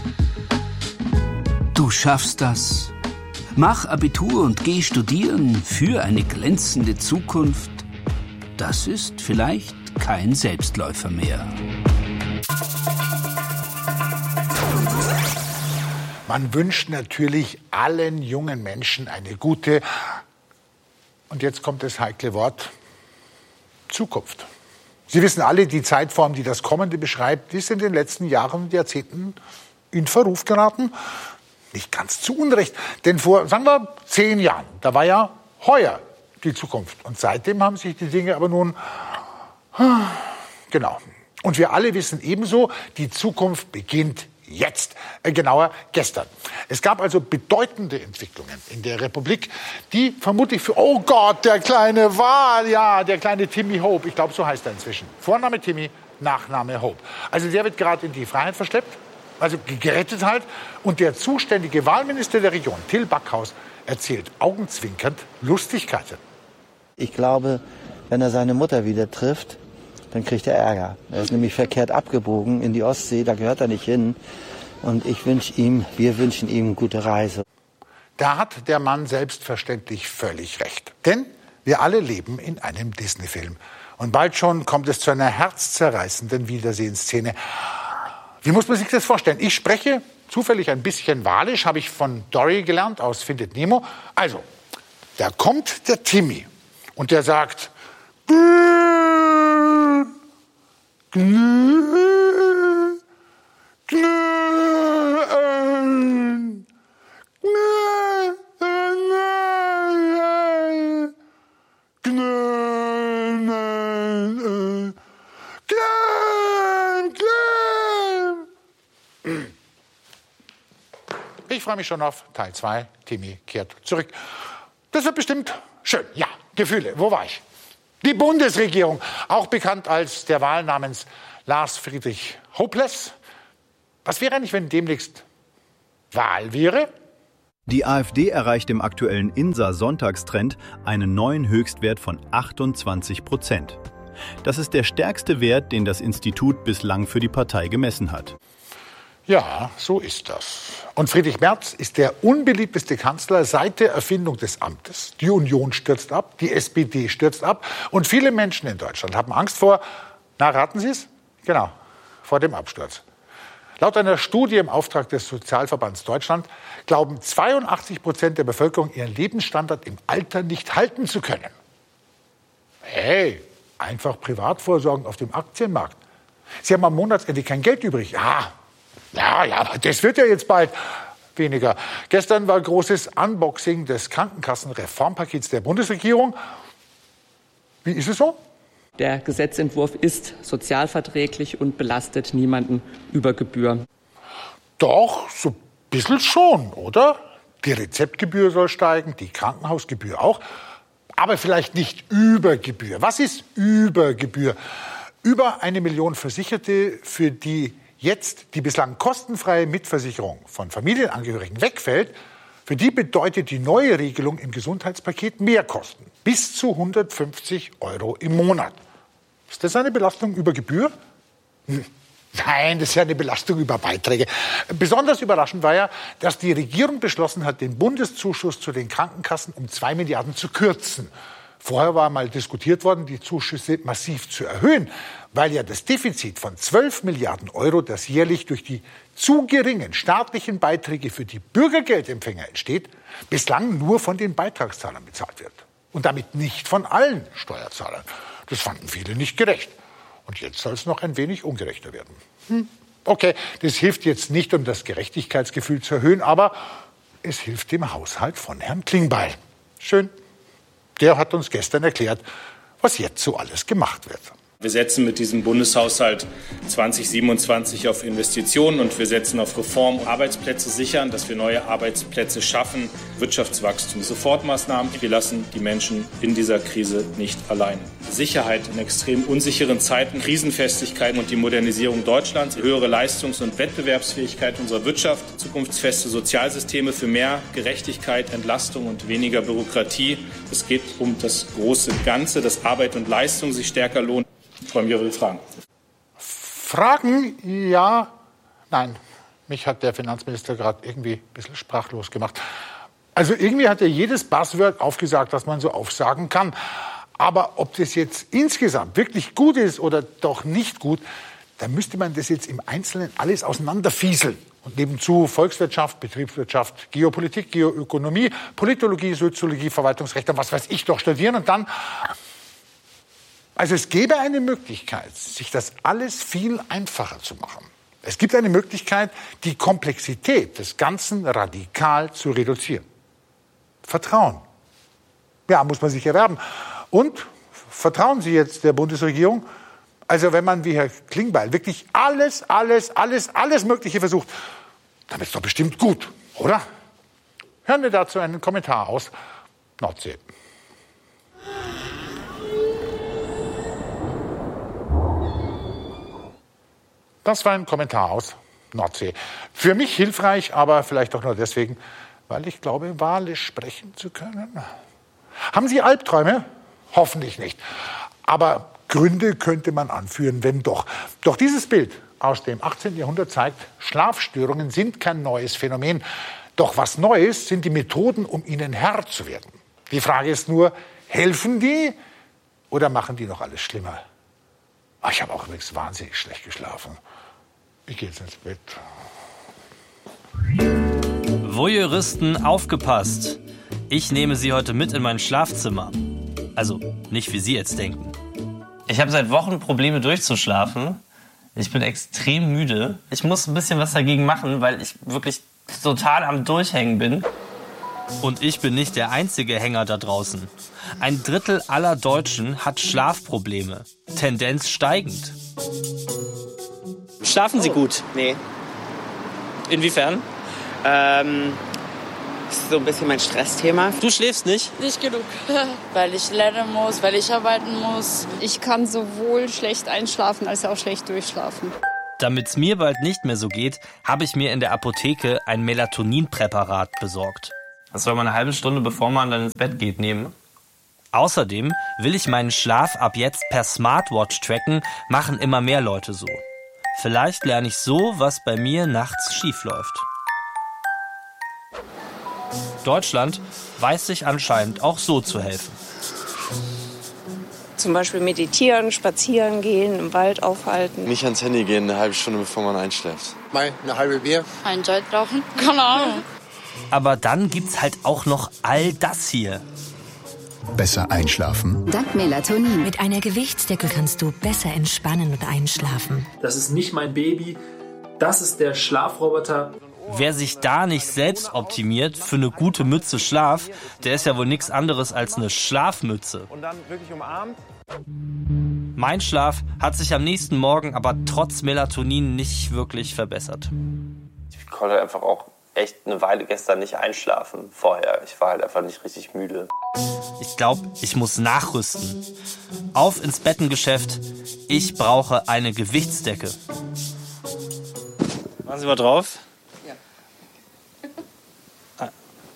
Du schaffst das. Mach Abitur und geh studieren für eine glänzende Zukunft. Das ist vielleicht kein Selbstläufer mehr. Man wünscht natürlich allen jungen Menschen eine gute, und jetzt kommt das heikle Wort, Zukunft. Sie wissen alle, die Zeitform, die das Kommende beschreibt, ist in den letzten Jahren und Jahrzehnten in Verruf geraten. Nicht ganz zu Unrecht, denn vor, sagen wir, zehn Jahren, da war ja heuer die Zukunft. Und seitdem haben sich die Dinge aber nun, genau. Und wir alle wissen ebenso, die Zukunft beginnt jetzt, äh, genauer gestern. Es gab also bedeutende Entwicklungen in der Republik, die vermutlich für, oh Gott, der kleine Wal, ja, der kleine Timmy Hope, ich glaube, so heißt er inzwischen. Vorname Timmy, Nachname Hope. Also der wird gerade in die Freiheit verschleppt. Also gerettet halt. Und der zuständige Wahlminister der Region, Till Backhaus, erzählt augenzwinkernd Lustigkeiten. Ich glaube, wenn er seine Mutter wieder trifft, dann kriegt er Ärger. Er ist nämlich verkehrt abgebogen in die Ostsee, da gehört er nicht hin. Und ich wünsche ihm, wir wünschen ihm eine gute Reise. Da hat der Mann selbstverständlich völlig recht. Denn wir alle leben in einem Disney-Film. Und bald schon kommt es zu einer herzzerreißenden Wiedersehensszene. Wie muss man sich das vorstellen? Ich spreche zufällig ein bisschen Walisch, habe ich von Dory gelernt aus Findet Nemo. Also, da kommt der Timmy und der sagt, ich freue mich schon auf Teil zwei. Timmy kehrt zurück. Das wird bestimmt schön. Ja, Gefühle. Wo war ich? Die Bundesregierung, auch bekannt als der Wahl namens Lars Friedrich Hopeless. Was wäre eigentlich, wenn demnächst Wahl wäre? Die AfD erreicht im aktuellen I N S A-Sonntagstrend einen neuen Höchstwert von achtundzwanzig Prozent. Das ist der stärkste Wert, den das Institut bislang für die Partei gemessen hat. Ja, so ist das. Und Friedrich Merz ist der unbeliebteste Kanzler seit der Erfindung des Amtes. Die Union stürzt ab, die S P D stürzt ab und viele Menschen in Deutschland haben Angst vor, na raten Sie es? Genau, vor dem Absturz. Laut einer Studie im Auftrag des Sozialverbands Deutschland glauben zweiundachtzig Prozent der Bevölkerung, ihren Lebensstandard im Alter nicht halten zu können. Hey, einfach privat vorsorgen auf dem Aktienmarkt. Sie haben am Monatsende kein Geld übrig. Ja, ja, ja, aber das wird ja jetzt bald weniger. Gestern war großes Unboxing des Krankenkassenreformpakets der Bundesregierung. Wie ist es so? Der Gesetzentwurf ist sozialverträglich und belastet niemanden über Gebühr. Doch, so ein bisschen schon, oder? Die Rezeptgebühr soll steigen, die Krankenhausgebühr auch. Aber vielleicht nicht über Gebühr. Was ist über Gebühr? Über eine Million Versicherte, für die jetzt die bislang kostenfreie Mitversicherung von Familienangehörigen wegfällt, für die bedeutet die neue Regelung im Gesundheitspaket Mehrkosten. Bis zu hundertfünfzig Euro im Monat. Ist das eine Belastung über Gebühr? Hm. Nein, das ist ja eine Belastung über Beiträge. Besonders überraschend war ja, dass die Regierung beschlossen hat, den Bundeszuschuss zu den Krankenkassen um zwei Milliarden zu kürzen. Vorher war mal diskutiert worden, die Zuschüsse massiv zu erhöhen, weil ja das Defizit von zwölf Milliarden Euro, das jährlich durch die zu geringen staatlichen Beiträge für die Bürgergeldempfänger entsteht, bislang nur von den Beitragszahlern bezahlt wird. Und damit nicht von allen Steuerzahlern. Das fanden viele nicht gerecht. Und jetzt soll es noch ein wenig ungerechter werden. Hm. Okay, das hilft jetzt nicht, um das Gerechtigkeitsgefühl zu erhöhen, aber es hilft dem Haushalt von Herrn Klingbeil. Schön. Der hat uns gestern erklärt, was jetzt so alles gemacht wird. Wir setzen mit diesem Bundeshaushalt zwanzig siebenundzwanzig auf Investitionen und wir setzen auf Reform, Arbeitsplätze sichern, dass wir neue Arbeitsplätze schaffen, Wirtschaftswachstum, Sofortmaßnahmen. Wir lassen die Menschen in dieser Krise nicht allein. Sicherheit in extrem unsicheren Zeiten, Krisenfestigkeit und die Modernisierung Deutschlands, höhere Leistungs- und Wettbewerbsfähigkeit unserer Wirtschaft, zukunftsfeste Sozialsysteme für mehr Gerechtigkeit, Entlastung und weniger Bürokratie. Es geht um das große Ganze, dass Arbeit und Leistung sich stärker lohnen. Ich freue mich auf Ihre Fragen. Fragen? Ja, nein. Mich hat der Finanzminister gerade irgendwie ein bisschen sprachlos gemacht. Also irgendwie hat er jedes Buzzword aufgesagt, das man so aufsagen kann. Aber ob das jetzt insgesamt wirklich gut ist oder doch nicht gut, dann müsste man das jetzt im Einzelnen alles auseinanderfieseln. Und nebenzu Volkswirtschaft, Betriebswirtschaft, Geopolitik, Geoökonomie, Politologie, Soziologie, Verwaltungsrecht und was weiß ich doch studieren und dann... Also es gäbe eine Möglichkeit, sich das alles viel einfacher zu machen. Es gibt eine Möglichkeit, die Komplexität des Ganzen radikal zu reduzieren. Vertrauen. Ja, muss man sich erwerben. Und vertrauen Sie jetzt der Bundesregierung? Also wenn man wie Herr Klingbeil wirklich alles, alles, alles, alles Mögliche versucht, dann ist es doch bestimmt gut, oder? Hören wir dazu einen Kommentar aus Nordsee. Das war ein Kommentar aus Nordsee. Für mich hilfreich, aber vielleicht auch nur deswegen, weil ich glaube, walisch sprechen zu können. Haben Sie Albträume? Hoffentlich nicht. Aber Gründe könnte man anführen, wenn doch. Doch dieses Bild aus dem achtzehnten Jahrhundert zeigt, Schlafstörungen sind kein neues Phänomen. Doch was Neues sind die Methoden, um ihnen Herr zu werden. Die Frage ist nur, helfen die oder machen die noch alles schlimmer? Ich habe auch übrigens wahnsinnig schlecht geschlafen. Ich gehe jetzt ins Bett. Voyeuristen, aufgepasst. Ich nehme Sie heute mit in mein Schlafzimmer. Also nicht wie Sie jetzt denken. Ich habe seit Wochen Probleme durchzuschlafen. Ich bin extrem müde. Ich muss ein bisschen was dagegen machen, weil ich wirklich total am Durchhängen bin. Und ich bin nicht der einzige Hänger da draußen. Ein Drittel aller Deutschen hat Schlafprobleme. Tendenz steigend. Schlafen Sie gut? Nee. Inwiefern? Ähm, so ein bisschen mein Stressthema. Du schläfst nicht? Nicht genug, weil ich lernen muss, weil ich arbeiten muss. Ich kann sowohl schlecht einschlafen als auch schlecht durchschlafen. Damit es mir bald nicht mehr so geht, habe ich mir in der Apotheke ein Melatoninpräparat besorgt. Das soll man eine halbe Stunde, bevor man dann ins Bett geht, nehmen. Außerdem will ich meinen Schlaf ab jetzt per Smartwatch tracken, machen immer mehr Leute so. Vielleicht lerne ich so, was bei mir nachts schief läuft. Deutschland weiß sich anscheinend auch so zu helfen. Zum Beispiel meditieren, spazieren gehen, im Wald aufhalten. Nicht ans Handy gehen, eine halbe Stunde bevor man einschläft. Mal eine halbe Bier. Ein Joint rauchen? Keine Ahnung. Aber dann gibt's halt auch noch all das hier. Besser einschlafen? Dank Melatonin. Mit einer Gewichtsdecke kannst du besser entspannen und einschlafen. Das ist nicht mein Baby. Das ist der Schlafroboter. Wer sich da nicht selbst optimiert für eine gute Mütze Schlaf, der ist ja wohl nichts anderes als eine Schlafmütze. Und dann wirklich umarmt. Mein Schlaf hat sich am nächsten Morgen aber trotz Melatonin nicht wirklich verbessert. Ich konnte einfach auch echt eine Weile gestern nicht einschlafen vorher. Ich war halt einfach nicht richtig müde. Ich glaube, ich muss nachrüsten. Auf ins Bettengeschäft. Ich brauche eine Gewichtsdecke. Machen Sie mal drauf. Ja.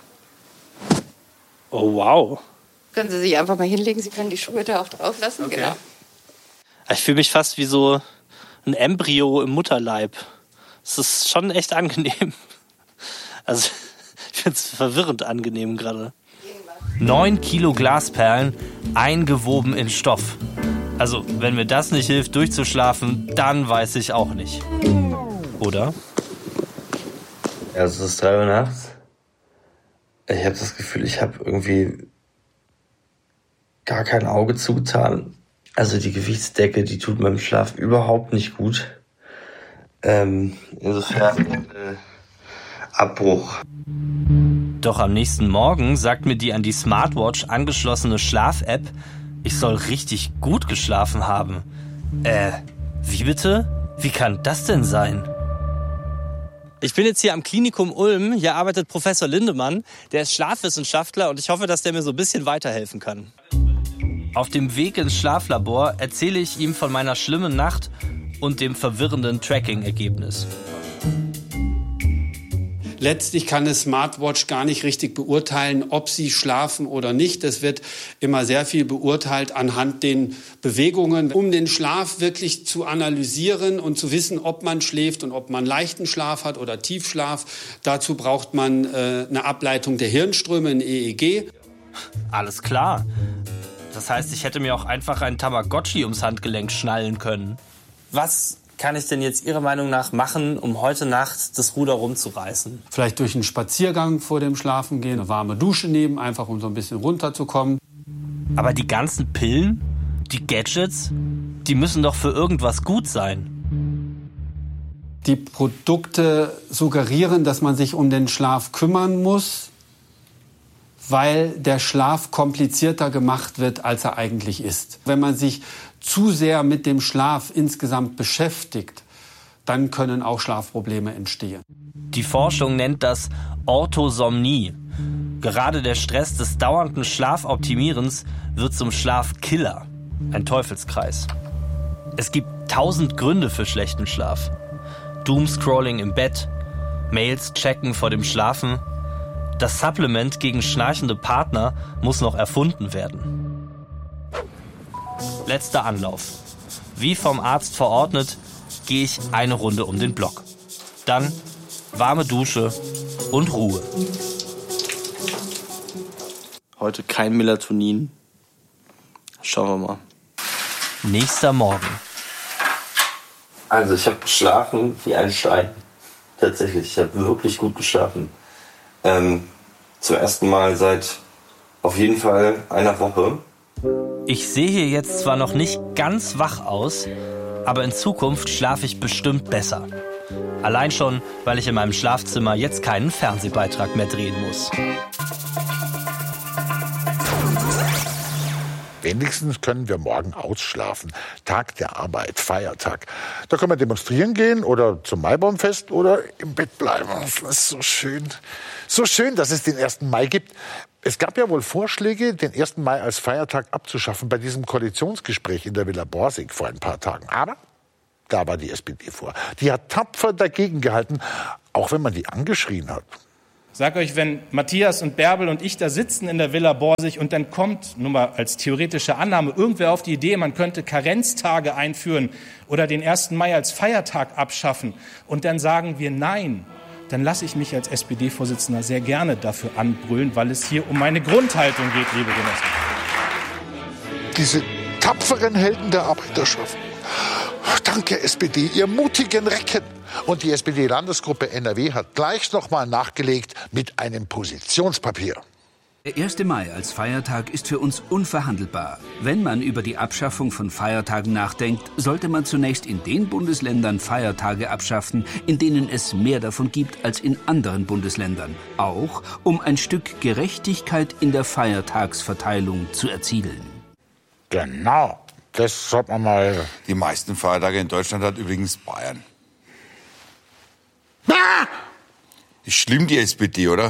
Oh, wow. Können Sie sich einfach mal hinlegen. Sie können die Schuhe da auch drauf lassen. Okay. Genau. Ich fühle mich fast wie so ein Embryo im Mutterleib. Das ist schon echt angenehm. Also, ich finde es verwirrend angenehm gerade. Neun Kilo Glasperlen, eingewoben in Stoff. Also, wenn mir das nicht hilft, durchzuschlafen, dann weiß ich auch nicht. Oder? Ja, es ist drei Uhr nachts. Ich habe das Gefühl, ich habe irgendwie gar kein Auge zugetan. Also die Gewichtsdecke, die tut meinem Schlaf überhaupt nicht gut. Ähm, insofern äh, Abbruch. Doch am nächsten Morgen sagt mir die an die Smartwatch angeschlossene Schlaf-App, ich soll richtig gut geschlafen haben. Äh, wie bitte? Wie kann das denn sein? Ich bin jetzt hier am Klinikum Ulm. Hier arbeitet Professor Lindemann. Der ist Schlafwissenschaftler und ich hoffe, dass der mir so ein bisschen weiterhelfen kann. Auf dem Weg ins Schlaflabor erzähle ich ihm von meiner schlimmen Nacht und dem verwirrenden Tracking-Ergebnis. Letztlich kann eine Smartwatch gar nicht richtig beurteilen, ob sie schlafen oder nicht. Es wird immer sehr viel beurteilt anhand den Bewegungen, um den Schlaf wirklich zu analysieren und zu wissen, ob man schläft und ob man leichten Schlaf hat oder Tiefschlaf. Dazu braucht man äh, eine Ableitung der Hirnströme, ein E E G. Alles klar. Das heißt, ich hätte mir auch einfach einen Tamagotchi ums Handgelenk schnallen können. Was kann ich denn jetzt Ihrer Meinung nach machen, um heute Nacht das Ruder rumzureißen? Vielleicht durch einen Spaziergang vor dem Schlafengehen, eine warme Dusche nehmen, einfach um so ein bisschen runterzukommen. Aber die ganzen Pillen, die Gadgets, die müssen doch für irgendwas gut sein. Die Produkte suggerieren, dass man sich um den Schlaf kümmern muss, weil der Schlaf komplizierter gemacht wird, als er eigentlich ist. Wenn man sich zu sehr mit dem Schlaf insgesamt beschäftigt, dann können auch Schlafprobleme entstehen. Die Forschung nennt das Orthosomnie. Gerade der Stress des dauernden Schlafoptimierens wird zum Schlafkiller. Ein Teufelskreis. Es gibt tausend Gründe für schlechten Schlaf. Doomscrolling im Bett, Mails checken vor dem Schlafen. Das Supplement gegen schnarchende Partner muss noch erfunden werden. Letzter Anlauf. Wie vom Arzt verordnet, gehe ich eine Runde um den Block. Dann warme Dusche und Ruhe. Heute kein Melatonin. Schauen wir mal. Nächster Morgen. Also ich habe geschlafen wie ein Stein. Tatsächlich, ich habe wirklich gut geschlafen. Ähm, zum ersten Mal seit auf jeden Fall einer Woche. Ich sehe hier jetzt zwar noch nicht ganz wach aus, aber in Zukunft schlafe ich bestimmt besser. Allein schon, weil ich in meinem Schlafzimmer jetzt keinen Fernsehbeitrag mehr drehen muss. Wenigstens können wir morgen ausschlafen. Tag der Arbeit, Feiertag. Da können wir demonstrieren gehen oder zum Maibaumfest oder im Bett bleiben. Das ist so schön. So schön, dass es den ersten Mai gibt. Es gab ja wohl Vorschläge, den ersten Mai als Feiertag abzuschaffen bei diesem Koalitionsgespräch in der Villa Borsig vor ein paar Tagen. Aber da war die S P D vor. Die hat tapfer dagegen gehalten, auch wenn man die angeschrien hat. Sag euch, wenn Matthias und Bärbel und ich da sitzen in der Villa Borsig und dann kommt, nur mal als theoretische Annahme, irgendwer auf die Idee, man könnte Karenztage einführen oder den ersten Mai als Feiertag abschaffen und dann sagen wir nein, dann lasse ich mich als S P D-Vorsitzender sehr gerne dafür anbrüllen, weil es hier um meine Grundhaltung geht, liebe Genossen. Diese tapferen Helden der Arbeiterschaft. Danke, S P D, ihr mutigen Recken. Und die S P D-Landesgruppe N R W hat gleich noch mal nachgelegt mit einem Positionspapier. Der erste Mai als Feiertag ist für uns unverhandelbar. Wenn man über die Abschaffung von Feiertagen nachdenkt, sollte man zunächst in den Bundesländern Feiertage abschaffen, in denen es mehr davon gibt als in anderen Bundesländern. Auch um ein Stück Gerechtigkeit in der Feiertagsverteilung zu erzielen. Genau. Das sollte man mal. Die meisten Feiertage in Deutschland hat übrigens Bayern. Ah! Ist schlimm, die S P D, oder?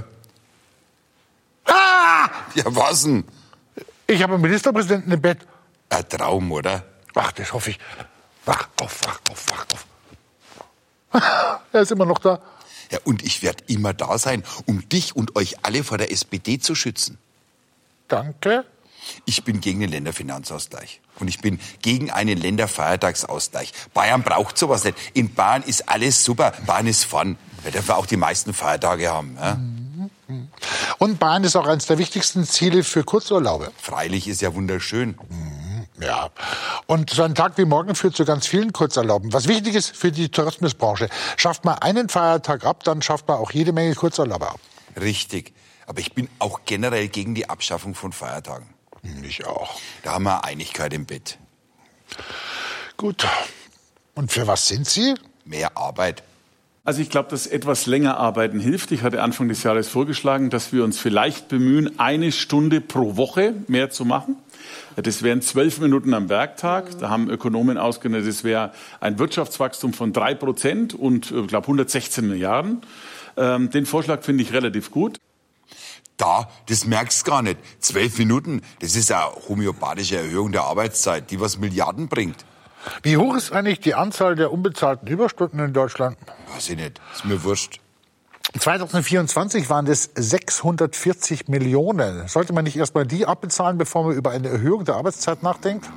Ah! Ja, was denn? Ich habe einen Ministerpräsidenten im Bett. Ein Traum, oder? Ach, das hoffe ich. Wach auf, wach auf, wach auf. Er ist immer noch da. Ja, und ich werde immer da sein, um dich und euch alle vor der S P D zu schützen. Danke. Ich bin gegen den Länderfinanzausgleich. Und ich bin gegen einen Länderfeiertagsausgleich. Bayern braucht sowas nicht. In Bayern ist alles super. Bayern ist vorn. Wir dürfen auch die meisten Feiertage haben. Ja? Und Bayern ist auch eines der wichtigsten Ziele für Kurzurlaube. Freilich, ist ja wunderschön. Ja. Und so ein Tag wie morgen führt zu ganz vielen Kurzurlauben. Was wichtig ist für die Tourismusbranche. Schafft man einen Feiertag ab, dann schafft man auch jede Menge Kurzurlaube ab. Richtig. Aber ich bin auch generell gegen die Abschaffung von Feiertagen. Ich auch. Da haben wir Einigkeit im Bett. Gut. Und für was sind Sie? Mehr Arbeit. Also ich glaube, dass etwas länger arbeiten hilft. Ich hatte Anfang des Jahres vorgeschlagen, dass wir uns vielleicht bemühen, eine Stunde pro Woche mehr zu machen. Das wären zwölf Minuten am Werktag. Da haben Ökonomen ausgerechnet, das wäre ein Wirtschaftswachstum von drei Prozent und, ich glaube, hundertsechzehn Milliarden. Ähm, den Vorschlag finde ich relativ gut. Da, das merkst du gar nicht. Zwölf Minuten, das ist eine homöopathische Erhöhung der Arbeitszeit, die was Milliarden bringt. Wie hoch ist eigentlich die Anzahl der unbezahlten Überstunden in Deutschland? Weiß ich nicht, ist mir wurscht. zweitausendvierundzwanzig waren das sechshundertvierzig Millionen. Sollte man nicht erst mal die abbezahlen, bevor man über eine Erhöhung der Arbeitszeit nachdenkt?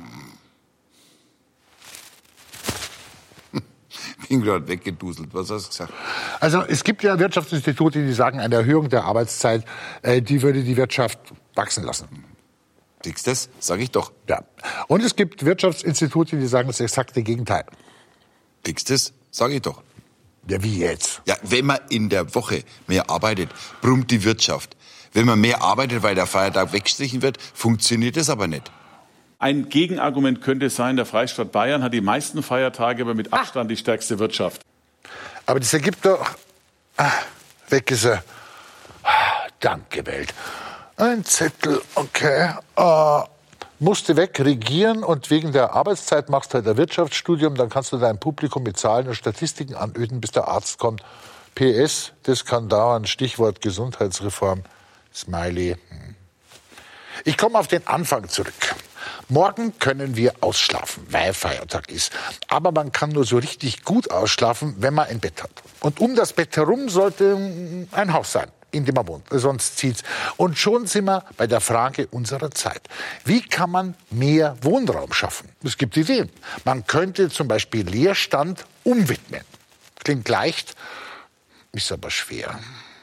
Ich bin gerade weggeduselt. Was hast du gesagt? Also es gibt ja Wirtschaftsinstitute, die sagen, eine Erhöhung der Arbeitszeit, äh, die würde die Wirtschaft wachsen lassen. Siehst du das? Sag ich doch. Ja. Und es gibt Wirtschaftsinstitute, die sagen das exakte Gegenteil. Siehst du das? Sag ich doch. Ja, wie jetzt? Ja, wenn man in der Woche mehr arbeitet, brummt die Wirtschaft. Wenn man mehr arbeitet, weil der Feiertag weggestrichen wird, funktioniert das aber nicht. Ein Gegenargument könnte sein, der Freistaat Bayern hat die meisten Feiertage, aber mit Abstand ah. die stärkste Wirtschaft. Aber das ergibt doch... Ah, weg ist er. Ah, danke, Welt. Ein Zettel, okay. Uh, musste weg, regieren und wegen der Arbeitszeit machst du halt ein Wirtschaftsstudium, dann kannst du dein Publikum mit Zahlen und Statistiken anöden, bis der Arzt kommt. P S, das kann dauern, Stichwort Gesundheitsreform. Smiley. Ich komme auf den Anfang zurück. Morgen können wir ausschlafen, weil Feiertag ist. Aber man kann nur so richtig gut ausschlafen, wenn man ein Bett hat. Und um das Bett herum sollte ein Haus sein, in dem man wohnt. Sonst zieht's. Und schon sind wir bei der Frage unserer Zeit. Wie kann man mehr Wohnraum schaffen? Es gibt Ideen. Man könnte zum Beispiel Leerstand umwidmen. Klingt leicht, ist aber schwer.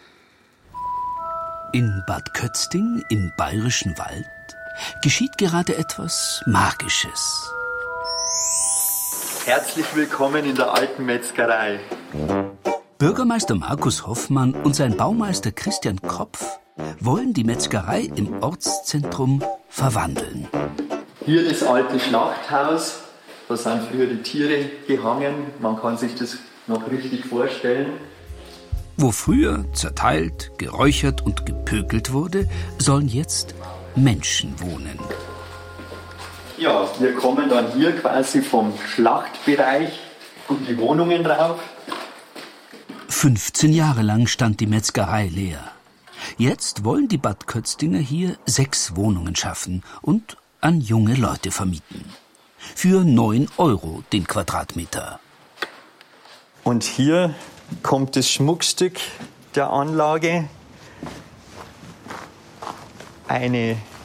In Bad Kötzting im Bayerischen Wald geschieht gerade etwas Magisches. Herzlich willkommen in der alten Metzgerei. Bürgermeister Markus Hoffmann und sein Baumeister Christian Kopf wollen die Metzgerei im Ortszentrum verwandeln. Hier das alte Schlachthaus, da sind früher die Tiere gehangen, man kann sich das noch richtig vorstellen. Wo früher zerteilt, geräuchert und gepökelt wurde, sollen jetzt Menschen wohnen. Ja, wir kommen dann hier quasi vom Schlachtbereich und die Wohnungen drauf. fünfzehn Jahre lang stand die Metzgerei leer. Jetzt wollen die Bad Kötzinger hier sechs Wohnungen schaffen und an junge Leute vermieten. Für neun Euro den Quadratmeter. Und hier kommt das Schmuckstück der Anlage. Eine